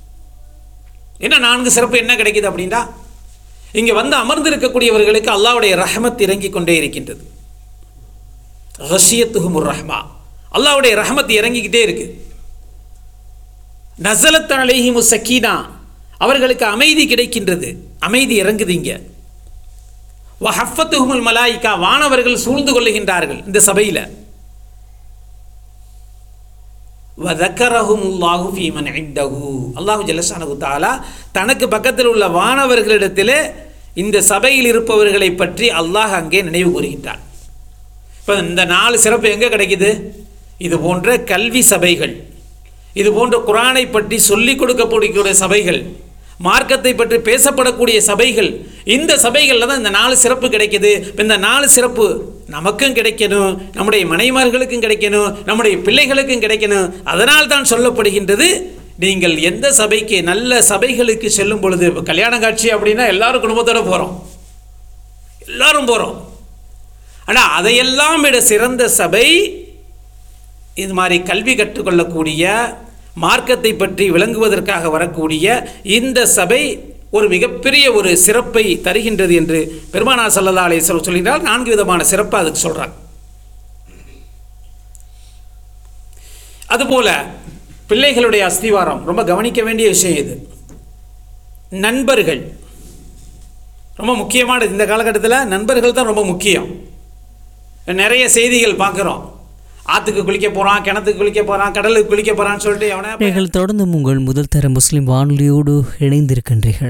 என்ன நான்கு சிறப்பு என்ன கிடைக்குது அப்படின்னா, இங்கே வந்து அமர்ந்திருக்கக்கூடியவர்களுக்கு அல்லாஹ்வுடைய ரஹமத் இறங்கி கொண்டே இருக்கின்றது. ரஷியத்துஹுமுர் ரஹ்மா, அல்லாஹ்வுடைய ரஹமத் இறங்கிக்கிட்டே இருக்கு. நஸலத் அலைஹிமு சக்கீனா, அவர்களுக்கு அமைதி கிடைக்கின்றது, அமைதி இறங்குது. இங்கே வஹஃபத்துஹுமுல் மலாயிகா, வானவர்கள் சூழ்ந்து கொள்ளுகின்றார்கள் இந்த சபையில். வதக்கரஹுமுல்லாஹு ஃபீமன் இன்தஹு, அல்லாஹு ஜல்லஷானஹு தஆலா தனக்கு பக்கத்தில் உள்ள வானவர்களிடத்தில் இந்த சபையில் இருப்பவர்களை பற்றி அல்லாஹ் அங்கே நினைவு கூறுகின்றான். இப்போ இந்த நாலு சிறப்பு எங்கே கிடைக்குது? இது போன்ற கல்வி சபைகள், இது போன்ற குர்ஆனை பற்றி சொல்லிக் கொடுக்கக்கூடிய சபைகள், மார்க்கத்தை பற்றி பேசப்படக்கூடிய சபைகள், இந்த சபைகளில் தான் இந்த நாலு சிறப்பு கிடைக்கிது. இந்த நாலு சிறப்பு நமக்கும் கிடைக்கணும், நம்முடைய மனைவிமார்களுக்கும் கிடைக்கணும், நம்முடைய பிள்ளைகளுக்கும் கிடைக்கணும். அதனால் தான் சொல்லப்படுகின்றது, நீங்கள் எந்த சபைக்கு, நல்ல சபைகளுக்கு செல்லும் பொழுது, கல்யாண காட்சி அப்படின்னா எல்லாரும் குடும்பத்தோடு போகிறோம், எல்லாரும் போகிறோம். ஆனால் அதையெல்லாம் விட சிறந்த சபை இது மாதிரி கல்வி கற்றுக்கொள்ளக்கூடிய, மார்க்கத்தை பற்றி விளங்குவதற்காக வரக்கூடிய இந்த சபை ஒரு மிகப்பெரிய ஒரு சிறப்பை தருகின்றது என்று பெருமானார் ஸல்லல்லாஹு அலைஹி வஸல்லம் சொல்கிறார். நான்கு விதமான சிறப்பை அதுக்கு சொல்கிறாங்க. அதுபோல பிள்ளைகளுடைய அஸ்திவாரம் ரொம்ப கவனிக்க வேண்டிய விஷயம் இது. நண்பர்கள் ரொம்ப முக்கியமானது. இந்த காலகட்டத்தில் நண்பர்கள் தான் ரொம்ப முக்கியம். நிறைய செய்திகள் பார்க்குறோம். ஆற்றுக்கு குளிக்க போகிறான், கிணத்துக்கு குளிக்க போகிறான், கடலுக்கு குளிக்க போகிறான்னு சொல்லிட்டு எவனா நீங்கள் தொடர்ந்து உங்கள் முதல் தர முஸ்லிம் வானொலியோடு இணைந்திருக்கின்றீர்கள்.